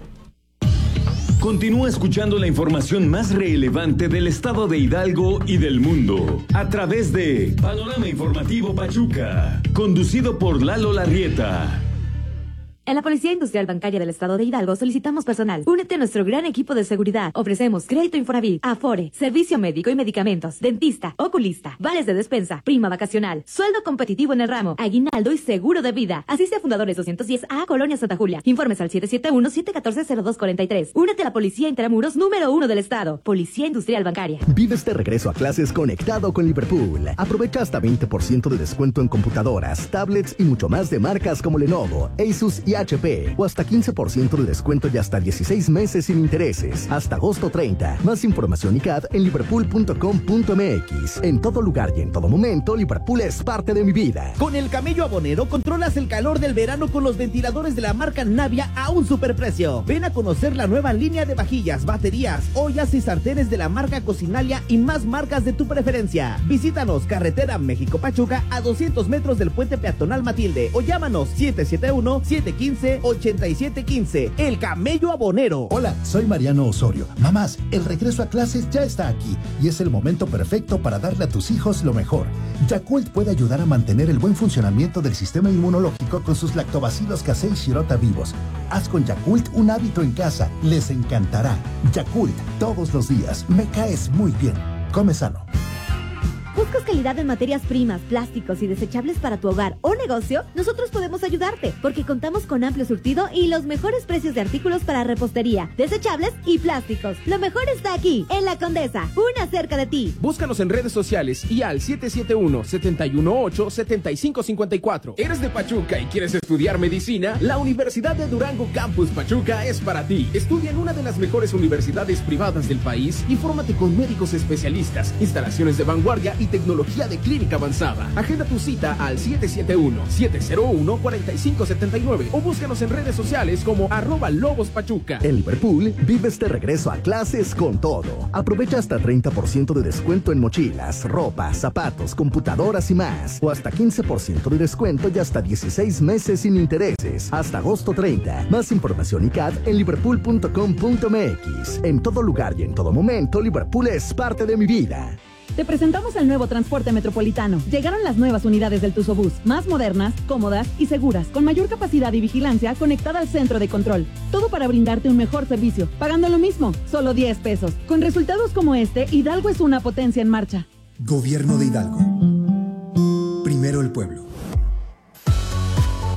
Continúa escuchando la información más relevante del estado de Hidalgo y del mundo a través de Panorama Informativo Pachuca, conducido por Lalo Larrieta. En la Policía Industrial Bancaria del Estado de Hidalgo solicitamos personal. Únete a nuestro gran equipo de seguridad. Ofrecemos crédito Infonavit, Afore, servicio médico y medicamentos, dentista, oculista, vales de despensa, prima vacacional, sueldo competitivo en el ramo, aguinaldo y seguro de vida. Asiste a Fundadores doscientos diez A, Colonia Santa Julia. Informes al siete siete uno, siete uno cuatro, cero dos cuatro tres. Únete a la Policía Intramuros número uno del Estado. Policía Industrial Bancaria. Vive este regreso a clases conectado con Liverpool. Aprovecha hasta veinte por ciento de descuento en computadoras, tablets y mucho más de marcas como Lenovo, Asus y H P, o hasta quince por ciento de descuento y hasta dieciséis meses sin intereses, hasta agosto treinta. Más información y C A D en liverpool punto com punto m x. En todo lugar y en todo momento, Liverpool es parte de mi vida. Con el Camello Abonero controlas el calor del verano con los ventiladores de la marca Navia a un superprecio. Ven a conocer la nueva línea de vajillas, baterías, ollas y sartenes de la marca Cocinalia y más marcas de tu preferencia. Visítanos, carretera México-Pachuca, a doscientos metros del puente peatonal Matilde, o llámanos siete siete uno, siete uno cinco, ocho siete uno cinco. El Camello Abonero. Hola, soy Mariano Osorio. Mamás, el regreso a clases ya está aquí y es el momento perfecto para darle a tus hijos lo mejor. Yakult puede ayudar a mantener el buen funcionamiento del sistema inmunológico con sus lactobacilos casei shirota vivos. Haz con Yakult un hábito en casa. Les encantará. Yakult, todos los días. Me caes muy bien. Come sano. ¿Buscas calidad en materias primas, plásticos y desechables para tu hogar o negocio? Nosotros podemos ayudarte, porque contamos con amplio surtido y los mejores precios de artículos para repostería, desechables y plásticos. Lo mejor está aquí, en La Condesa, una cerca de ti. Búscanos en redes sociales y al siete siete uno, siete uno ocho, siete cinco cinco cuatro. ¿Eres de Pachuca y quieres estudiar medicina? La Universidad de Durango Campus Pachuca es para ti. Estudia en una de las mejores universidades privadas del país y fórmate con médicos especialistas, instalaciones de vanguardia y tecnología de clínica avanzada. Agenda tu cita al siete siete uno, siete cero uno, cuatro cinco siete nueve o búscanos en redes sociales como arroba Lobos Pachuca. En Liverpool, vive este regreso a clases con todo. Aprovecha hasta treinta por ciento de descuento en mochilas, ropa, zapatos, computadoras y más. O hasta quince por ciento de descuento y hasta dieciséis meses sin intereses. Hasta agosto treinta. Más información y C A D en liverpool punto com punto m x. En todo lugar y en todo momento, Liverpool es parte de mi vida. Te presentamos el nuevo transporte metropolitano. Llegaron las nuevas unidades del Tuzobús, más modernas, cómodas y seguras, con mayor capacidad y vigilancia conectada al centro de control. Todo para brindarte un mejor servicio, pagando lo mismo, solo diez pesos. Con resultados como este, Hidalgo es una potencia en marcha. Gobierno de Hidalgo. Primero el pueblo.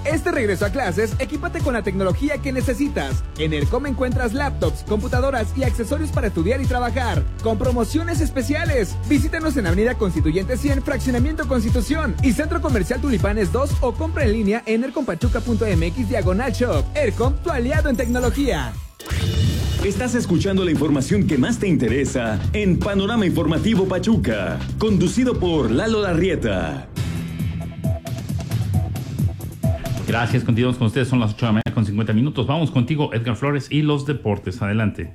Este regreso a clases, equípate con la tecnología que necesitas. En ERCOM encuentras laptops, computadoras y accesorios para estudiar y trabajar, con promociones especiales. Visítanos en Avenida Constituyente cien, Fraccionamiento Constitución y Centro Comercial Tulipanes dos, o compra en línea en ercompachuca punto m x diagonal shop. ERCOM, tu aliado en tecnología. Estás escuchando la información que más te interesa en Panorama Informativo Pachuca, conducido por Lalo Larrieta. Gracias, continuamos con ustedes, son las ocho de la mañana con cincuenta minutos. Vamos contigo, Edgar Flores, y los deportes. Adelante.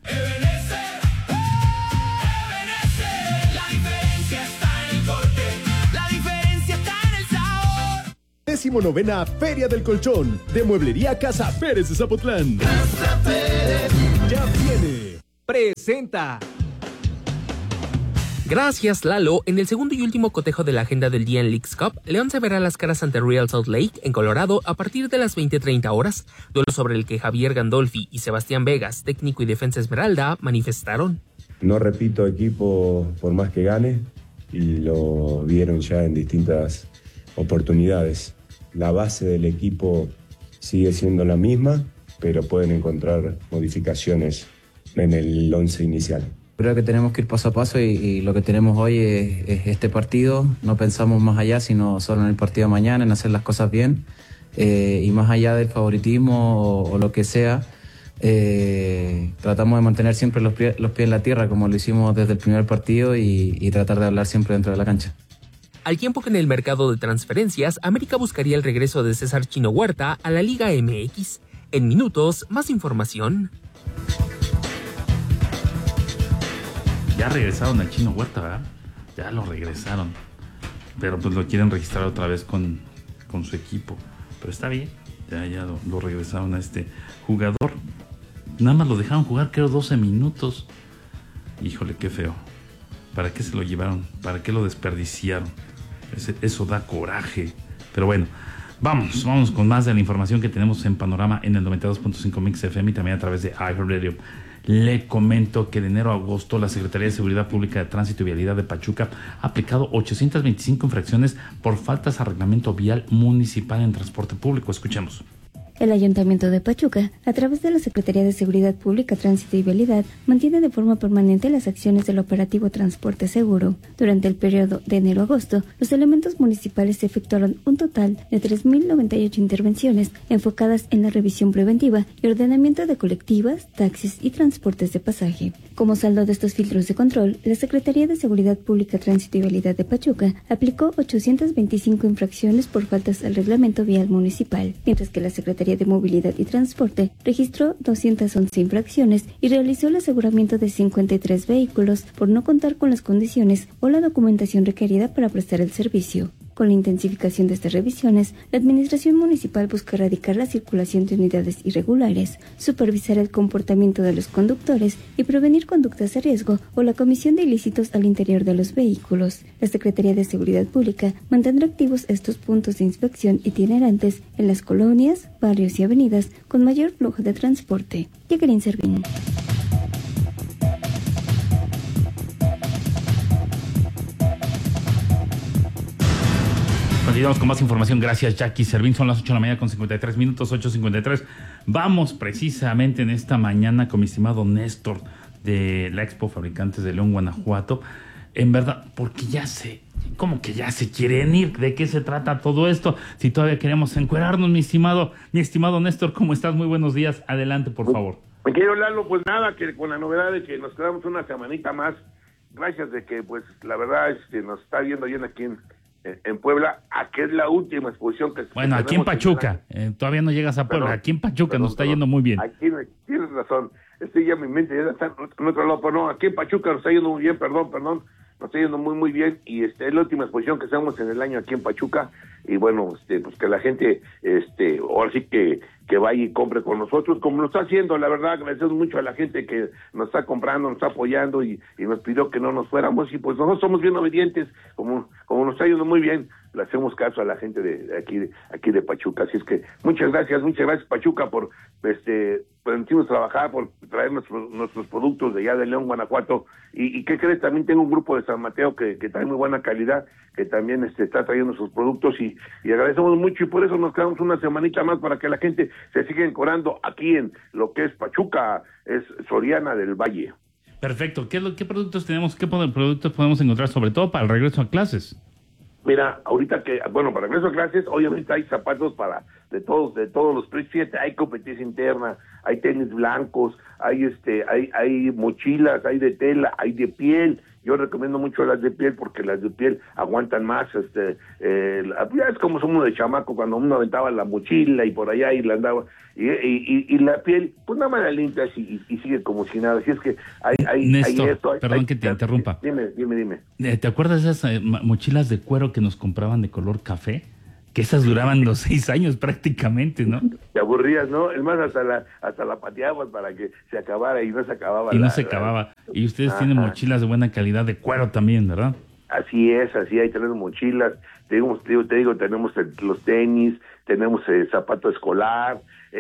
Décimo novena Feria del Colchón de Mueblería Casa Pérez de Zapotlán. Casa Pérez. Ya viene. Presenta. Gracias, Lalo. En el segundo y último cotejo de la agenda del día en Leagues Cup, León se verá las caras ante Real Salt Lake en Colorado a partir de las veinte treinta horas, duelo sobre el que Javier Gandolfi y Sebastián Vegas, técnico y defensa Esmeralda, manifestaron. No repito equipo por más que gane, y lo vieron ya en distintas oportunidades. La base del equipo sigue siendo la misma, pero pueden encontrar modificaciones en el once inicial. Creo que tenemos que ir paso a paso y, y lo que tenemos hoy es, es este partido. No pensamos más allá, sino solo en el partido de mañana, en hacer las cosas bien. Eh, y más allá del favoritismo o, o lo que sea, eh, tratamos de mantener siempre los, pie, los pies en la tierra, como lo hicimos desde el primer partido, y, y tratar de hablar siempre dentro de la cancha. Al tiempo que en el mercado de transferencias, América buscaría el regreso de César Chino Huerta a la Liga M X. En minutos, más información. Ya regresaron al Chino Huerta, ¿verdad? Ya lo regresaron. Pero pues lo quieren registrar otra vez con, con su equipo. Pero está bien, ya, ya lo, lo regresaron a este jugador. Nada más lo dejaron jugar, creo, doce minutos. Híjole, qué feo. ¿Para qué se lo llevaron? ¿Para qué lo desperdiciaron? Ese, eso da coraje. Pero bueno, vamos, vamos con más de la información que tenemos en Panorama en el noventa y dos punto cinco Mix F M y también a través de iHeartRadio. Le comento que de enero a agosto la Secretaría de Seguridad Pública de Tránsito y Vialidad de Pachuca ha aplicado ochocientas veinticinco infracciones por faltas a reglamento vial municipal en transporte público. Escuchemos. El Ayuntamiento de Pachuca, a través de la Secretaría de Seguridad Pública, Tránsito y Vialidad, mantiene de forma permanente las acciones del operativo Transporte Seguro. Durante el periodo de enero a agosto, los elementos municipales efectuaron un total de tres mil noventa y ocho intervenciones enfocadas en la revisión preventiva y ordenamiento de colectivas, taxis y transportes de pasaje. Como saldo de estos filtros de control, la Secretaría de Seguridad Pública, Tránsito y Vialidad de Pachuca aplicó ochocientas veinticinco infracciones por faltas al reglamento vial municipal, mientras que la Secretaría de Movilidad y Transporte registró doscientas once infracciones y realizó el aseguramiento de cincuenta y tres vehículos por no contar con las condiciones o la documentación requerida para prestar el servicio. Con la intensificación de estas revisiones, la Administración Municipal busca erradicar la circulación de unidades irregulares, supervisar el comportamiento de los conductores y prevenir conductas de riesgo o la comisión de ilícitos al interior de los vehículos. La Secretaría de Seguridad Pública mantendrá activos estos puntos de inspección itinerantes en las colonias, barrios y avenidas con mayor flujo de transporte. Jacqueline Servín. Continuamos con más información. Gracias, Jackie Servín. Son las ocho de la mañana con cincuenta y tres minutos, ocho cincuenta y tres. Vamos precisamente en esta mañana con mi estimado Néstor de la Expo Fabricantes de León, Guanajuato. En verdad, porque ya sé, ¿cómo que ya se quieren ir? ¿De qué se trata todo esto? Si todavía queremos encuerarnos, mi estimado, mi estimado Néstor, ¿cómo estás? Muy buenos días. Adelante, por favor. Me quiero Lalo, pues nada, que con la novedad de que nos quedamos una semanita más. Gracias de que, pues, la verdad, este, nos está viendo bien aquí en en Puebla, a que es la última exposición que bueno, aquí en Pachuca, en eh, todavía no llegas a Puebla, perdón, aquí en Pachuca perdón, nos está perdón, yendo muy bien. Aquí tienes razón, estoy ya mi mente ya está en otro lado, pero no, aquí en Pachuca nos está yendo muy bien, perdón, perdón, nos está yendo muy muy bien, y este es la última exposición que hacemos en el año aquí en Pachuca, y bueno, este, pues que la gente, este, ahora sí que, que vaya y compre con nosotros, como lo está haciendo, la verdad, agradecemos mucho a la gente que nos está comprando, nos está apoyando, y, y nos pidió que no nos fuéramos, y pues nosotros somos bien obedientes, como, como nos está yendo muy bien, le hacemos caso a la gente de, de aquí, de aquí de Pachuca, así es que muchas gracias, muchas gracias Pachuca por, este, permitirnos trabajar, por traer nuestros, nuestros productos de allá de León, Guanajuato, y, y ¿qué crees? También tengo un grupo de San Mateo que, que trae muy buena calidad, que también este, está trayendo sus productos, y y, y agradecemos mucho y por eso nos quedamos una semanita más para que la gente se siga encorando aquí en lo que es Pachuca, es Soriana del Valle. Perfecto. ¿Qué, qué productos tenemos? ¿Qué productos podemos encontrar sobre todo para el regreso a clases? Mira, ahorita que, bueno, para regreso a clases, obviamente hay zapatos para de todos, de todos los precios, hay competencia interna, hay tenis blancos, hay este, hay, hay mochilas, hay de tela, hay de piel. Yo recomiendo mucho las de piel porque las de piel aguantan más, este, eh, ya es como uno de chamaco cuando uno aventaba la mochila y por allá y la andaba, y, y, y, y la piel, pues nada más la limpias y, y, y sigue como si nada, así es que hay, hay, Néstor, hay esto. Hay, perdón hay, que te hay, interrumpa. Dime, dime, dime. ¿Te acuerdas de esas eh, mochilas de cuero que nos compraban de color café? Que esas duraban los seis años prácticamente, ¿no? Te aburrías, ¿no? Es más, hasta la hasta la pateabas para que se acababa y no se acababa. Y la, no se acababa. Y ustedes Ajá. tienen mochilas de buena calidad de cuero también, ¿verdad? Así es, así hay, tenemos mochilas, te digo, te digo, te digo tenemos el, los tenis, tenemos el zapato escolar,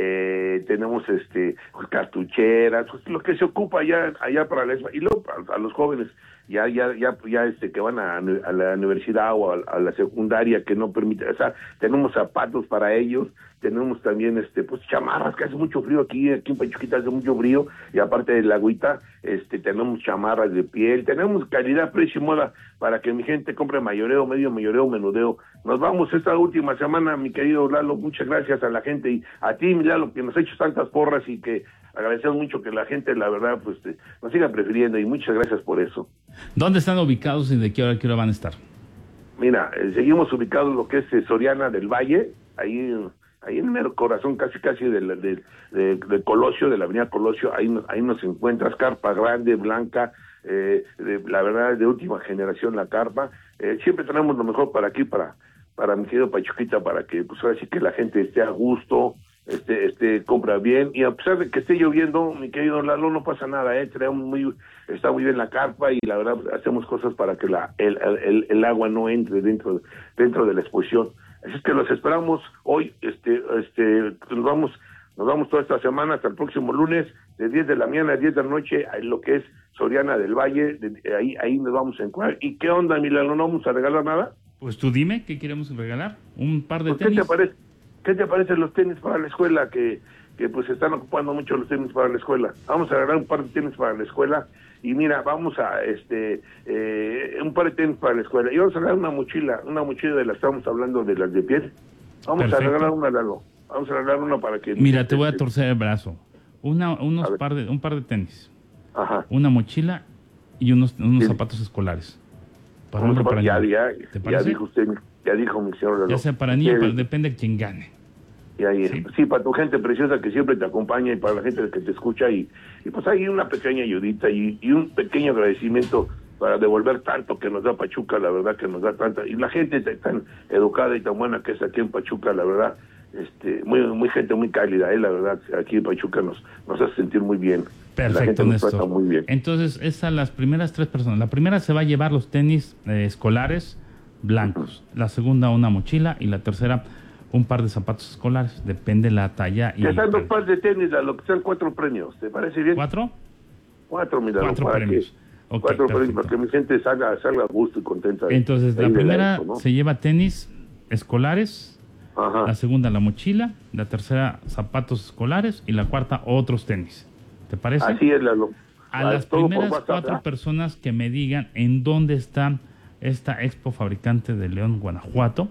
eh, tenemos este cartucheras, pues, lo que se ocupa allá allá para la y luego a, a los jóvenes ya ya ya ya este que van a, a la universidad o a, a la secundaria que no permite, o sea, tenemos zapatos para ellos, tenemos también este pues chamarras, que hace mucho frío aquí, aquí en Pachuquita hace mucho frío y aparte de la agüita, este tenemos chamarras de piel, tenemos calidad, precio y moda para que mi gente compre mayoreo, medio mayoreo, menudeo. Nos vamos esta última semana, mi querido Lalo, muchas gracias a la gente y a ti, mi Lalo, que nos ha hecho tantas porras y que agradecemos mucho que la gente, la verdad, pues te, nos siga prefiriendo y muchas gracias por eso. ¿Dónde están ubicados y de qué hora, qué hora van a estar? Mira, eh, seguimos ubicados en lo que es eh, Soriana del Valle, ahí ahí en el mero corazón, casi casi del de, de, de Colosio, de la avenida Colosio, ahí, ahí nos encuentras, carpa grande, blanca, eh, de, la verdad, de última generación la carpa. Eh, siempre tenemos lo mejor para aquí, para para mi querido Pachuquita, para que pues ahora sí que la gente esté a gusto, este este compra bien, y a pesar de que esté lloviendo, mi querido Lalo, no pasa nada, eh traemos muy, está muy bien la carpa y la verdad hacemos cosas para que la el, el, el agua no entre dentro dentro de la exposición. Así es que los esperamos hoy, este este nos vamos nos vamos toda esta semana hasta el próximo lunes de diez de la mañana a diez de la noche en lo que es Soriana del Valle, de, de ahí ahí nos vamos a encuadrar. ¿Y qué onda, mi Lalo? ¿No vamos a regalar nada? Pues tú dime, ¿qué queremos regalar? ¿Un par de pues tenis? ¿Qué te parece? ¿Qué te parecen los tenis para la escuela? Que, que pues están ocupando mucho los tenis para la escuela. Vamos a agarrar un par de tenis para la escuela y mira, vamos a, este, eh, un par de tenis para la escuela. Y vamos a agarrar una mochila, una mochila de las, estamos hablando de las de piel. Vamos Perfecto. a regalar una, Lalo. Vamos a regalar una para que... Mira, te voy a torcer el brazo. Una, unos par de, un par de tenis. Ajá. Una mochila y unos, unos sí. zapatos escolares. Para hombre, para ya, ya, ya dijo usted, ya dijo mi señor Lalo. Ya sea para niños, pero depende de quién gane. Y ahí, sí. sí, para tu gente preciosa que siempre te acompaña y para la gente que te escucha y, y pues hay una pequeña ayudita y, y un pequeño agradecimiento para devolver tanto que nos da Pachuca, la verdad que nos da tanta, y la gente tan educada y tan buena que es aquí en Pachuca, la verdad, este, muy muy gente muy cálida, eh, la verdad, aquí en Pachuca nos, nos hace sentir muy bien. Perfecto, Néstor. Muy bien. Entonces, esas las primeras tres personas. La primera se va a llevar los tenis eh, escolares blancos, uh-huh. La segunda una mochila y la tercera un par de zapatos escolares, depende la talla. Y están dos pares de tenis, a lo que sean cuatro premios, ¿te parece bien? ¿Cuatro? Cuatro, mira, cuatro para premios. Que, okay, cuatro perfecto. premios, para que mi gente salga, salga a gusto y contenta. Entonces, de, la de primera esto, ¿no? se lleva tenis escolares, Ajá. La segunda la mochila, la tercera zapatos escolares y la cuarta otros tenis. ¿Te parece? Así es, Lalo. A las primeras WhatsApp, cuatro ¿verdad? personas que me digan en dónde está esta Expo Fabricante de León, Guanajuato,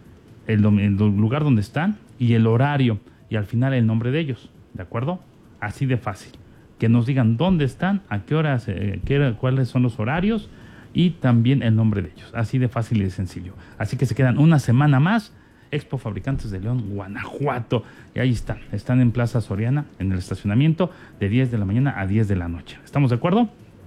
el, el lugar donde están y el horario y al final el nombre de ellos, ¿de acuerdo? Así de fácil. Que nos digan dónde están, a qué horas, eh, qué, cuáles son los horarios y también el nombre de ellos. Así de fácil y de sencillo. Así que se quedan una semana más. Expo Fabricantes de León, Guanajuato. Y ahí están. Están en Plaza Soriana, en el estacionamiento, de diez de la mañana a diez de la noche. ¿Estamos de acuerdo?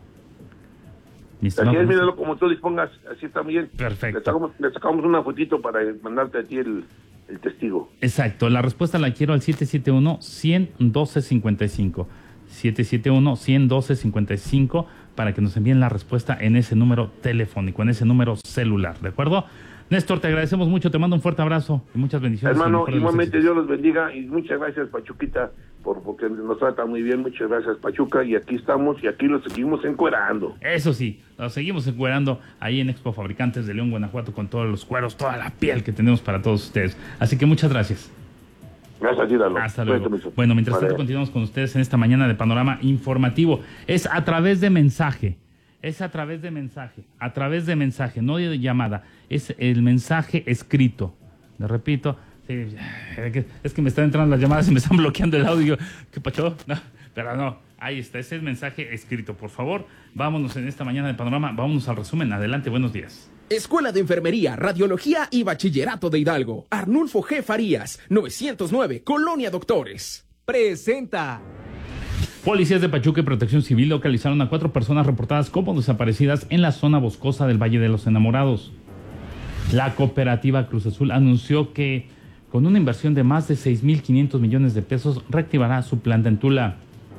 Así es, míralo como tú dispongas. Así está bien. Perfecto. Le sacamos, le sacamos una fotito para mandarte a ti el, el testigo. Exacto. La respuesta la quiero al siete siete uno, uno uno dos, cinco cinco. siete siete uno, uno uno dos, cinco cinco para que nos envíen la respuesta en ese número telefónico, en ese número celular. ¿De acuerdo? Néstor, te agradecemos mucho, te mando un fuerte abrazo y muchas bendiciones. Hermano, igualmente Dios los bendiga y muchas gracias, Pachuquita, por porque nos trata muy bien. Muchas gracias, Pachuca, y aquí estamos y aquí los seguimos encuerando. Eso sí, los seguimos encuerando ahí en Expo Fabricantes de León, Guanajuato, con todos los cueros, toda la piel que tenemos para todos ustedes. Así que muchas gracias. Gracias, Dídalo. Hasta luego. Bueno, mientras tanto continuamos con ustedes en esta mañana de Panorama Informativo. Es a través de mensaje. Es a través de mensaje, a través de mensaje, no de llamada, es el mensaje escrito. Le repito, sí, es que me están entrando las llamadas y me están bloqueando el audio. ¿Qué pasó? No, pero no, ahí está, ese es el mensaje escrito. Por favor, vámonos en esta mañana de Panorama, vámonos al resumen. Adelante, buenos días. Escuela de Enfermería, Radiología y Bachillerato de Hidalgo. Arnulfo G. Farías, novecientos nueve, Colonia Doctores. Presenta. Policías de Pachuca y Protección Civil localizaron a cuatro personas reportadas como desaparecidas en la zona boscosa del Valle de los Enamorados. La cooperativa Cruz Azul anunció que con una inversión de más de seis mil quinientos millones de pesos reactivará su planta en Tula.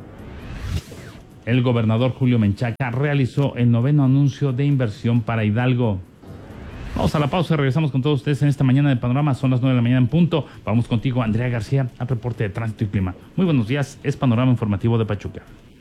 El gobernador Julio Menchaca realizó el noveno anuncio de inversión para Hidalgo. Vamos a la pausa y regresamos con todos ustedes en esta mañana de Panorama. Son las nueve de la mañana en punto. Vamos contigo, Andrea García, al reporte de tránsito y clima. Muy buenos días, es Panorama Informativo de Pachuca.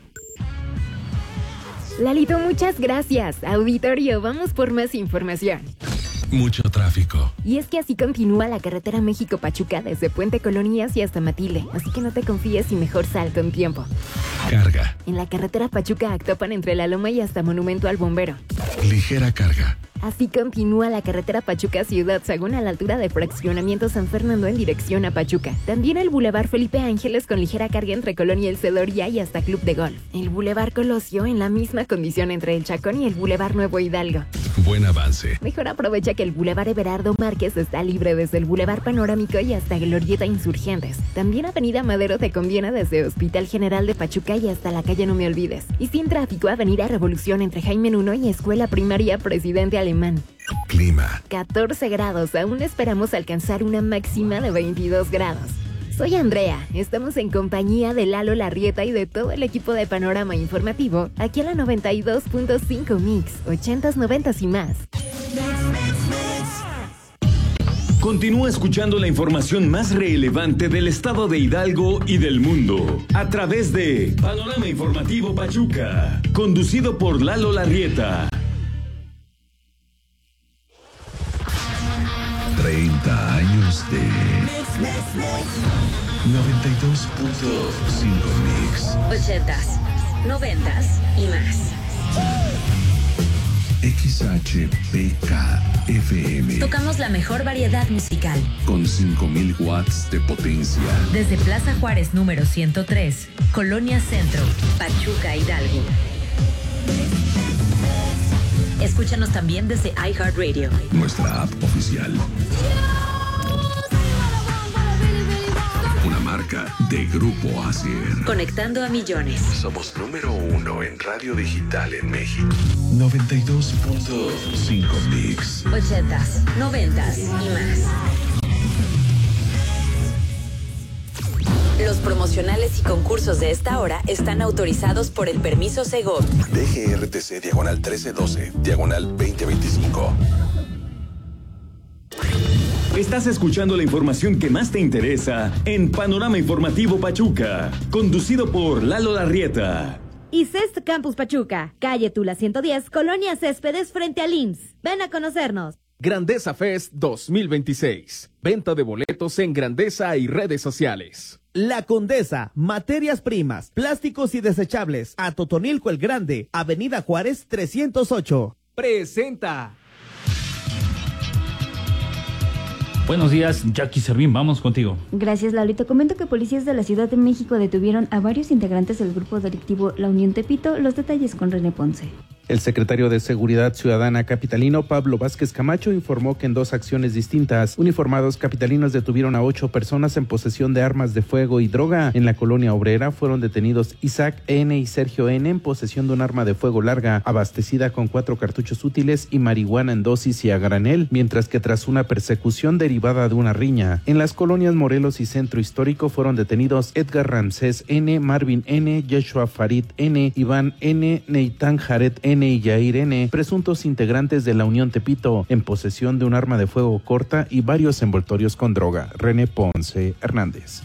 Lalito, muchas gracias. Auditorio, vamos por más información. Mucho tráfico. Y es que así continúa la carretera México-Pachuca desde Puente Colonias y hasta Matilde, así que no te confíes y mejor sal con tiempo. Carga. En la carretera Pachuca-Actopan entre La Loma y hasta Monumento al Bombero. Ligera carga. Así continúa la carretera Pachuca-Ciudad Sagún a la altura de Fraccionamiento San Fernando en dirección a Pachuca. También el Boulevard Felipe Ángeles con ligera carga entre Colonia El Cedoría y hasta Club de Golf. El Boulevard Colosio en la misma condición entre el Chacón y el Boulevard Nuevo Hidalgo. Buen avance. Mejor aprovecha que el Boulevard Everardo Márquez está libre desde el Boulevard Panorámico y hasta Glorieta Insurgentes. También Avenida Madero te conviene desde Hospital General de Pachuca y hasta la calle No Me Olvides. Y sin tráfico, Avenida Revolución entre Jaime Nuno y Escuela Primaria Presidente Alemán. Clima. catorce grados, aún esperamos alcanzar una máxima de veintidós grados. Soy Andrea, estamos en compañía de Lalo Larrieta y de todo el equipo de Panorama Informativo, aquí en la noventa y dos punto cinco Mix, ochentas, noventas y más. Continúa escuchando la información más relevante del estado de Hidalgo y del mundo a través de Panorama Informativo Pachuca, conducido por Lalo Larrieta. treinta años de noventa y dos punto cinco Mix. ochentas, noventas y más. X H P K F M. Tocamos la mejor variedad musical. Con cinco mil watts de potencia. Desde Plaza Juárez número ciento tres, Colonia Centro, Pachuca, Hidalgo. Escúchanos también desde iHeartRadio. Nuestra app oficial. Una marca de Grupo Asier. Conectando a millones. Somos número uno en radio digital en México. noventa y dos punto cinco Mix. ochentas, noventas y más. Los promocionales y concursos de esta hora están autorizados por el permiso Segov. D G R T C diagonal trece doce, diagonal veinte veinticinco. Estás escuchando la información que más te interesa en Panorama Informativo Pachuca, conducido por Lalo Larrieta. Y C E S T Campus Pachuca, calle Tula ciento diez, Colonia Céspedes frente al I M S S. Ven a conocernos. Grandeza Fest dos mil veintiséis. Venta de boletos en Grandeza y redes sociales. La Condesa, materias primas, plásticos y desechables, a Totonilco el Grande, Avenida Juárez trescientos ocho. Presenta. Buenos días, Jackie Servín, vamos contigo. Gracias, Lalo. Te comento que policías de la Ciudad de México detuvieron a varios integrantes del grupo delictivo La Unión Tepito. Los detalles con René Ponce. El secretario de Seguridad Ciudadana capitalino, Pablo Vázquez Camacho, informó que en dos acciones distintas, uniformados capitalinos detuvieron a ocho personas en posesión de armas de fuego y droga. En la colonia obrera fueron detenidos Isaac N. y Sergio N. en posesión de un arma de fuego larga, abastecida con cuatro cartuchos útiles y marihuana en dosis y a granel, mientras que tras una persecución derivada de una riña, en las colonias Morelos y Centro Histórico fueron detenidos Edgar Ramsés N., Marvin N., Joshua Farid N., Iván N., Neitán Jared N., N y Yair N., presuntos integrantes de la Unión Tepito, en posesión de un arma de fuego corta y varios envoltorios con droga. René Ponce Hernández.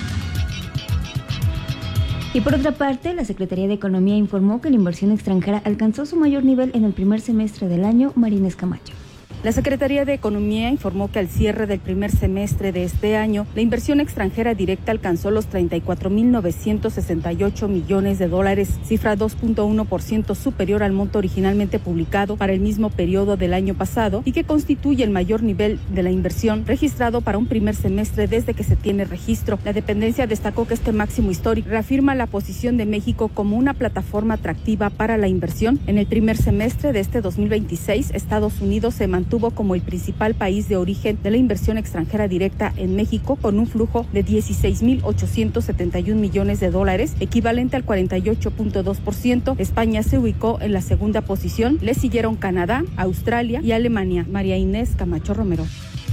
Y por otra parte, la Secretaría de Economía informó que la inversión extranjera alcanzó su mayor nivel en el primer semestre del año. Marínez Camacho. La Secretaría de Economía informó que al cierre del primer semestre de este año, la inversión extranjera directa alcanzó los treinta y cuatro mil novecientos sesenta y ocho millones de dólares, cifra dos punto uno por ciento superior al monto originalmente publicado para el mismo periodo del año pasado y que constituye el mayor nivel de la inversión registrado para un primer semestre desde que se tiene registro. La dependencia destacó que este máximo histórico reafirma la posición de México como una plataforma atractiva para la inversión. En el primer semestre de este dos mil veintiséis, Estados Unidos se mantuvo tuvo como el principal país de origen de la inversión extranjera directa en México, con un flujo de dieciséis mil ochocientos setenta y un millones de dólares, equivalente al cuarenta y ocho punto dos por ciento. España se ubicó en la segunda posición, le siguieron Canadá, Australia y Alemania. María Inés Camacho Romero.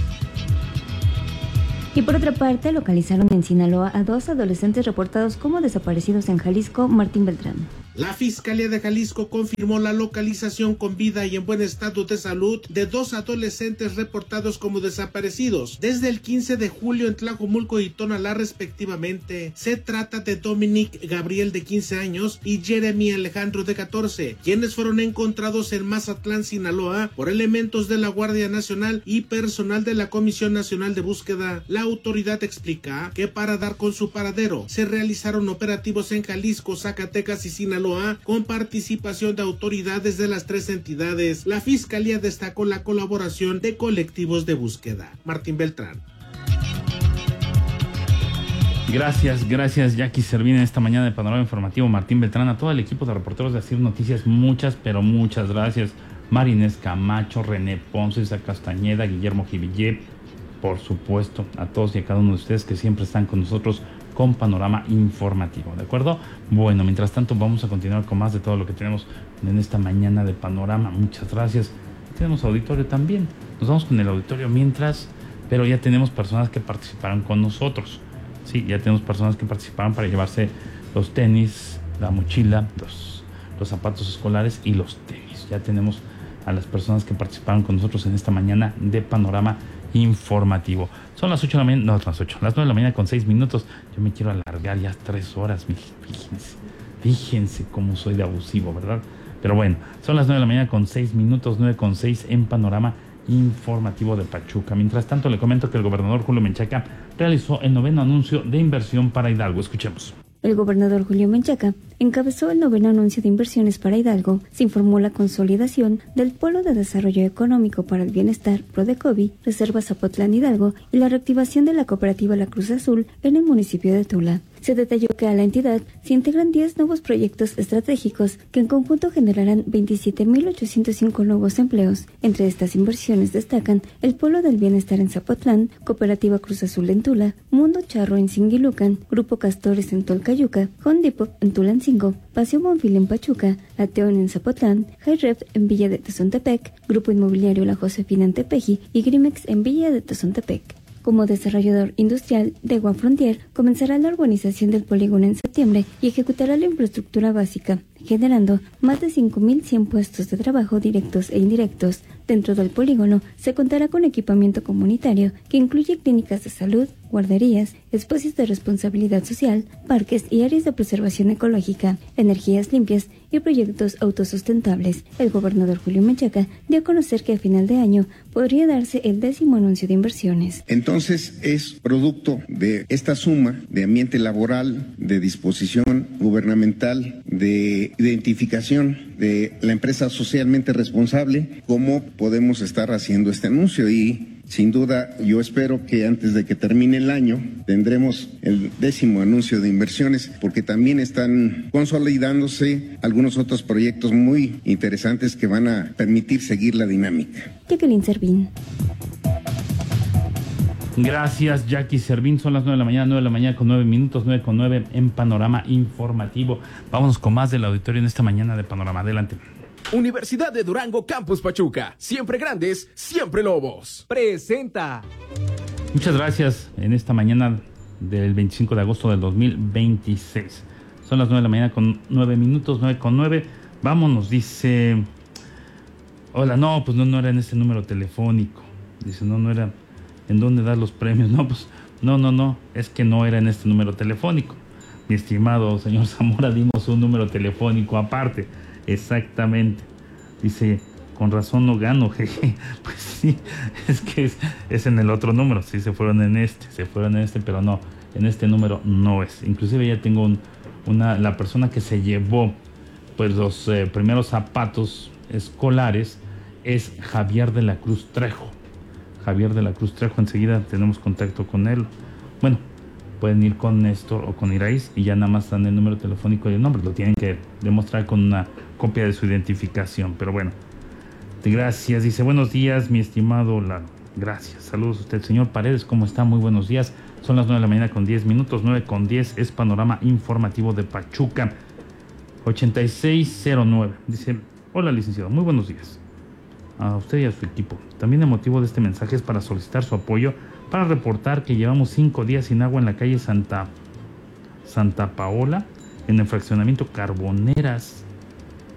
Y por otra parte, localizaron en Sinaloa a dos adolescentes reportados como desaparecidos en Jalisco. Martín Beltrán. La Fiscalía de Jalisco confirmó la localización con vida y en buen estado de salud de dos adolescentes reportados como desaparecidos desde el quince de julio en Tlajomulco y Tonalá respectivamente. Se trata de Dominic Gabriel de quince años y Jeremy Alejandro de catorce, quienes fueron encontrados en Mazatlán, Sinaloa, por elementos de la Guardia Nacional y personal de la Comisión Nacional de Búsqueda. La autoridad explica que para dar con su paradero se realizaron operativos en Jalisco, Zacatecas y Sinaloa con participación de autoridades de las tres entidades. La Fiscalía destacó la colaboración de colectivos de búsqueda. Martín Beltrán. Gracias, gracias Jackie Servín en esta mañana de Panorama Informativo. Martín Beltrán, a todo el equipo de reporteros de Asir Noticias, muchas, pero muchas gracias. Marinés Camacho, René Ponce, Isa Castañeda, Guillermo Jivillé, por supuesto, a todos y a cada uno de ustedes que siempre están con nosotros con Panorama Informativo, ¿de acuerdo? Bueno, mientras tanto vamos a continuar con más de todo lo que tenemos en esta mañana de Panorama. Muchas gracias. Tenemos auditorio también. Nos vamos con el auditorio mientras, pero ya tenemos personas que participaron con nosotros. Sí, ya tenemos personas que participaron para llevarse los tenis, la mochila, los, los zapatos escolares y los tenis. Ya tenemos a las personas que participaron con nosotros en esta mañana de Panorama Informativo. Son las ocho de la mañana, no, las ocho, las nueve de la mañana con seis minutos. Yo me quiero alargar ya tres horas, fíjense, fíjense cómo soy de abusivo, ¿verdad? Pero bueno, son las nueve de la mañana con seis minutos, nueve con seis en Panorama Informativo de Pachuca. Mientras tanto, le comento que el gobernador Julio Menchaca realizó el noveno anuncio de inversión para Hidalgo. Escuchemos. El gobernador Julio Menchaca encabezó el noveno anuncio de inversiones para Hidalgo. Se informó la consolidación del Polo de Desarrollo Económico para el Bienestar, Prodecovi, Reserva Zapotlán Hidalgo y la reactivación de la cooperativa La Cruz Azul en el municipio de Tula. Se detalló que a la entidad se integran diez nuevos proyectos estratégicos que en conjunto generarán veintisiete mil ochocientos cinco nuevos empleos. Entre estas inversiones destacan el Polo del Bienestar en Zapotlán, Cooperativa Cruz Azul en Tula, Mundo Charro en Singilucan, Grupo Castores en Tolcayuca, Home Depot en Tulancingo, Paseo Bonfil en Pachuca, Ateón en Zapotlán, Hi-Rep en Villa de Tezontepec, Grupo Inmobiliario La Josefina en Tepeji y Grimex en Villa de Tezontepec. Como desarrollador industrial de One Frontier, comenzará la urbanización del polígono en septiembre y ejecutará la infraestructura básica, generando más de cinco mil cien puestos de trabajo directos e indirectos. Dentro del polígono se contará con equipamiento comunitario que incluye clínicas de salud, guarderías, espacios de responsabilidad social, parques y áreas de preservación ecológica, energías limpias y proyectos autosustentables. El gobernador Julio Menchaca dio a conocer que a final de año podría darse el décimo anuncio de inversiones. Entonces es producto de esta suma de ambiente laboral, de disposición gubernamental, de identificación de la empresa socialmente responsable, cómo podemos estar haciendo este anuncio. Y sin duda, yo espero que antes de que termine el año tendremos el décimo anuncio de inversiones, porque también están consolidándose algunos otros proyectos muy interesantes que van a permitir seguir la dinámica. Jacqueline Servín. Gracias, Jackie Servín. Son las nueve de la mañana, nueve de la mañana con nueve minutos, nueve con nueve en Panorama Informativo. Vámonos con más del auditorio en esta mañana de Panorama. Adelante. Universidad de Durango Campus Pachuca. Siempre grandes, siempre lobos. Presenta. Muchas gracias en esta mañana del veinticinco de agosto del dos mil veintiséis. Son las nueve de la mañana con nueve minutos, nueve con nueve. Vámonos, dice... Hola, no, pues no, no era en este número telefónico. Dice, no, no era... ¿En dónde dar los premios? No, pues, no, no, no, es que no era en este número telefónico. Mi estimado señor Zamora, dimos un número telefónico aparte. Exactamente. Dice, con razón no gano, jeje. Pues sí, es que es, es en el otro número. Sí, se fueron en este, se fueron en este, pero no, en este número no es. Inclusive ya tengo un, una, la persona que se llevó pues los eh, primeros zapatos escolares es Javier de la Cruz Trejo. Javier de la Cruz Trejo, enseguida tenemos contacto con él. Bueno, pueden ir con Néstor o con Iraíz y ya nada más dan el número telefónico y el nombre. Lo tienen que demostrar con una copia de su identificación. Pero bueno, gracias. Dice, buenos días, mi estimado Lalo. Gracias. Saludos a usted, señor Paredes. ¿Cómo está? Muy buenos días. Son las nueve de la mañana con diez minutos. nueve con diez es Panorama Informativo de Pachuca. ochenta y seis cero nueve. Dice, hola, licenciado. Muy buenos días a usted y a su equipo. También el motivo de este mensaje es para solicitar su apoyo para reportar que llevamos cinco días sin agua en la calle Santa, Santa Paola, en el fraccionamiento Carboneras.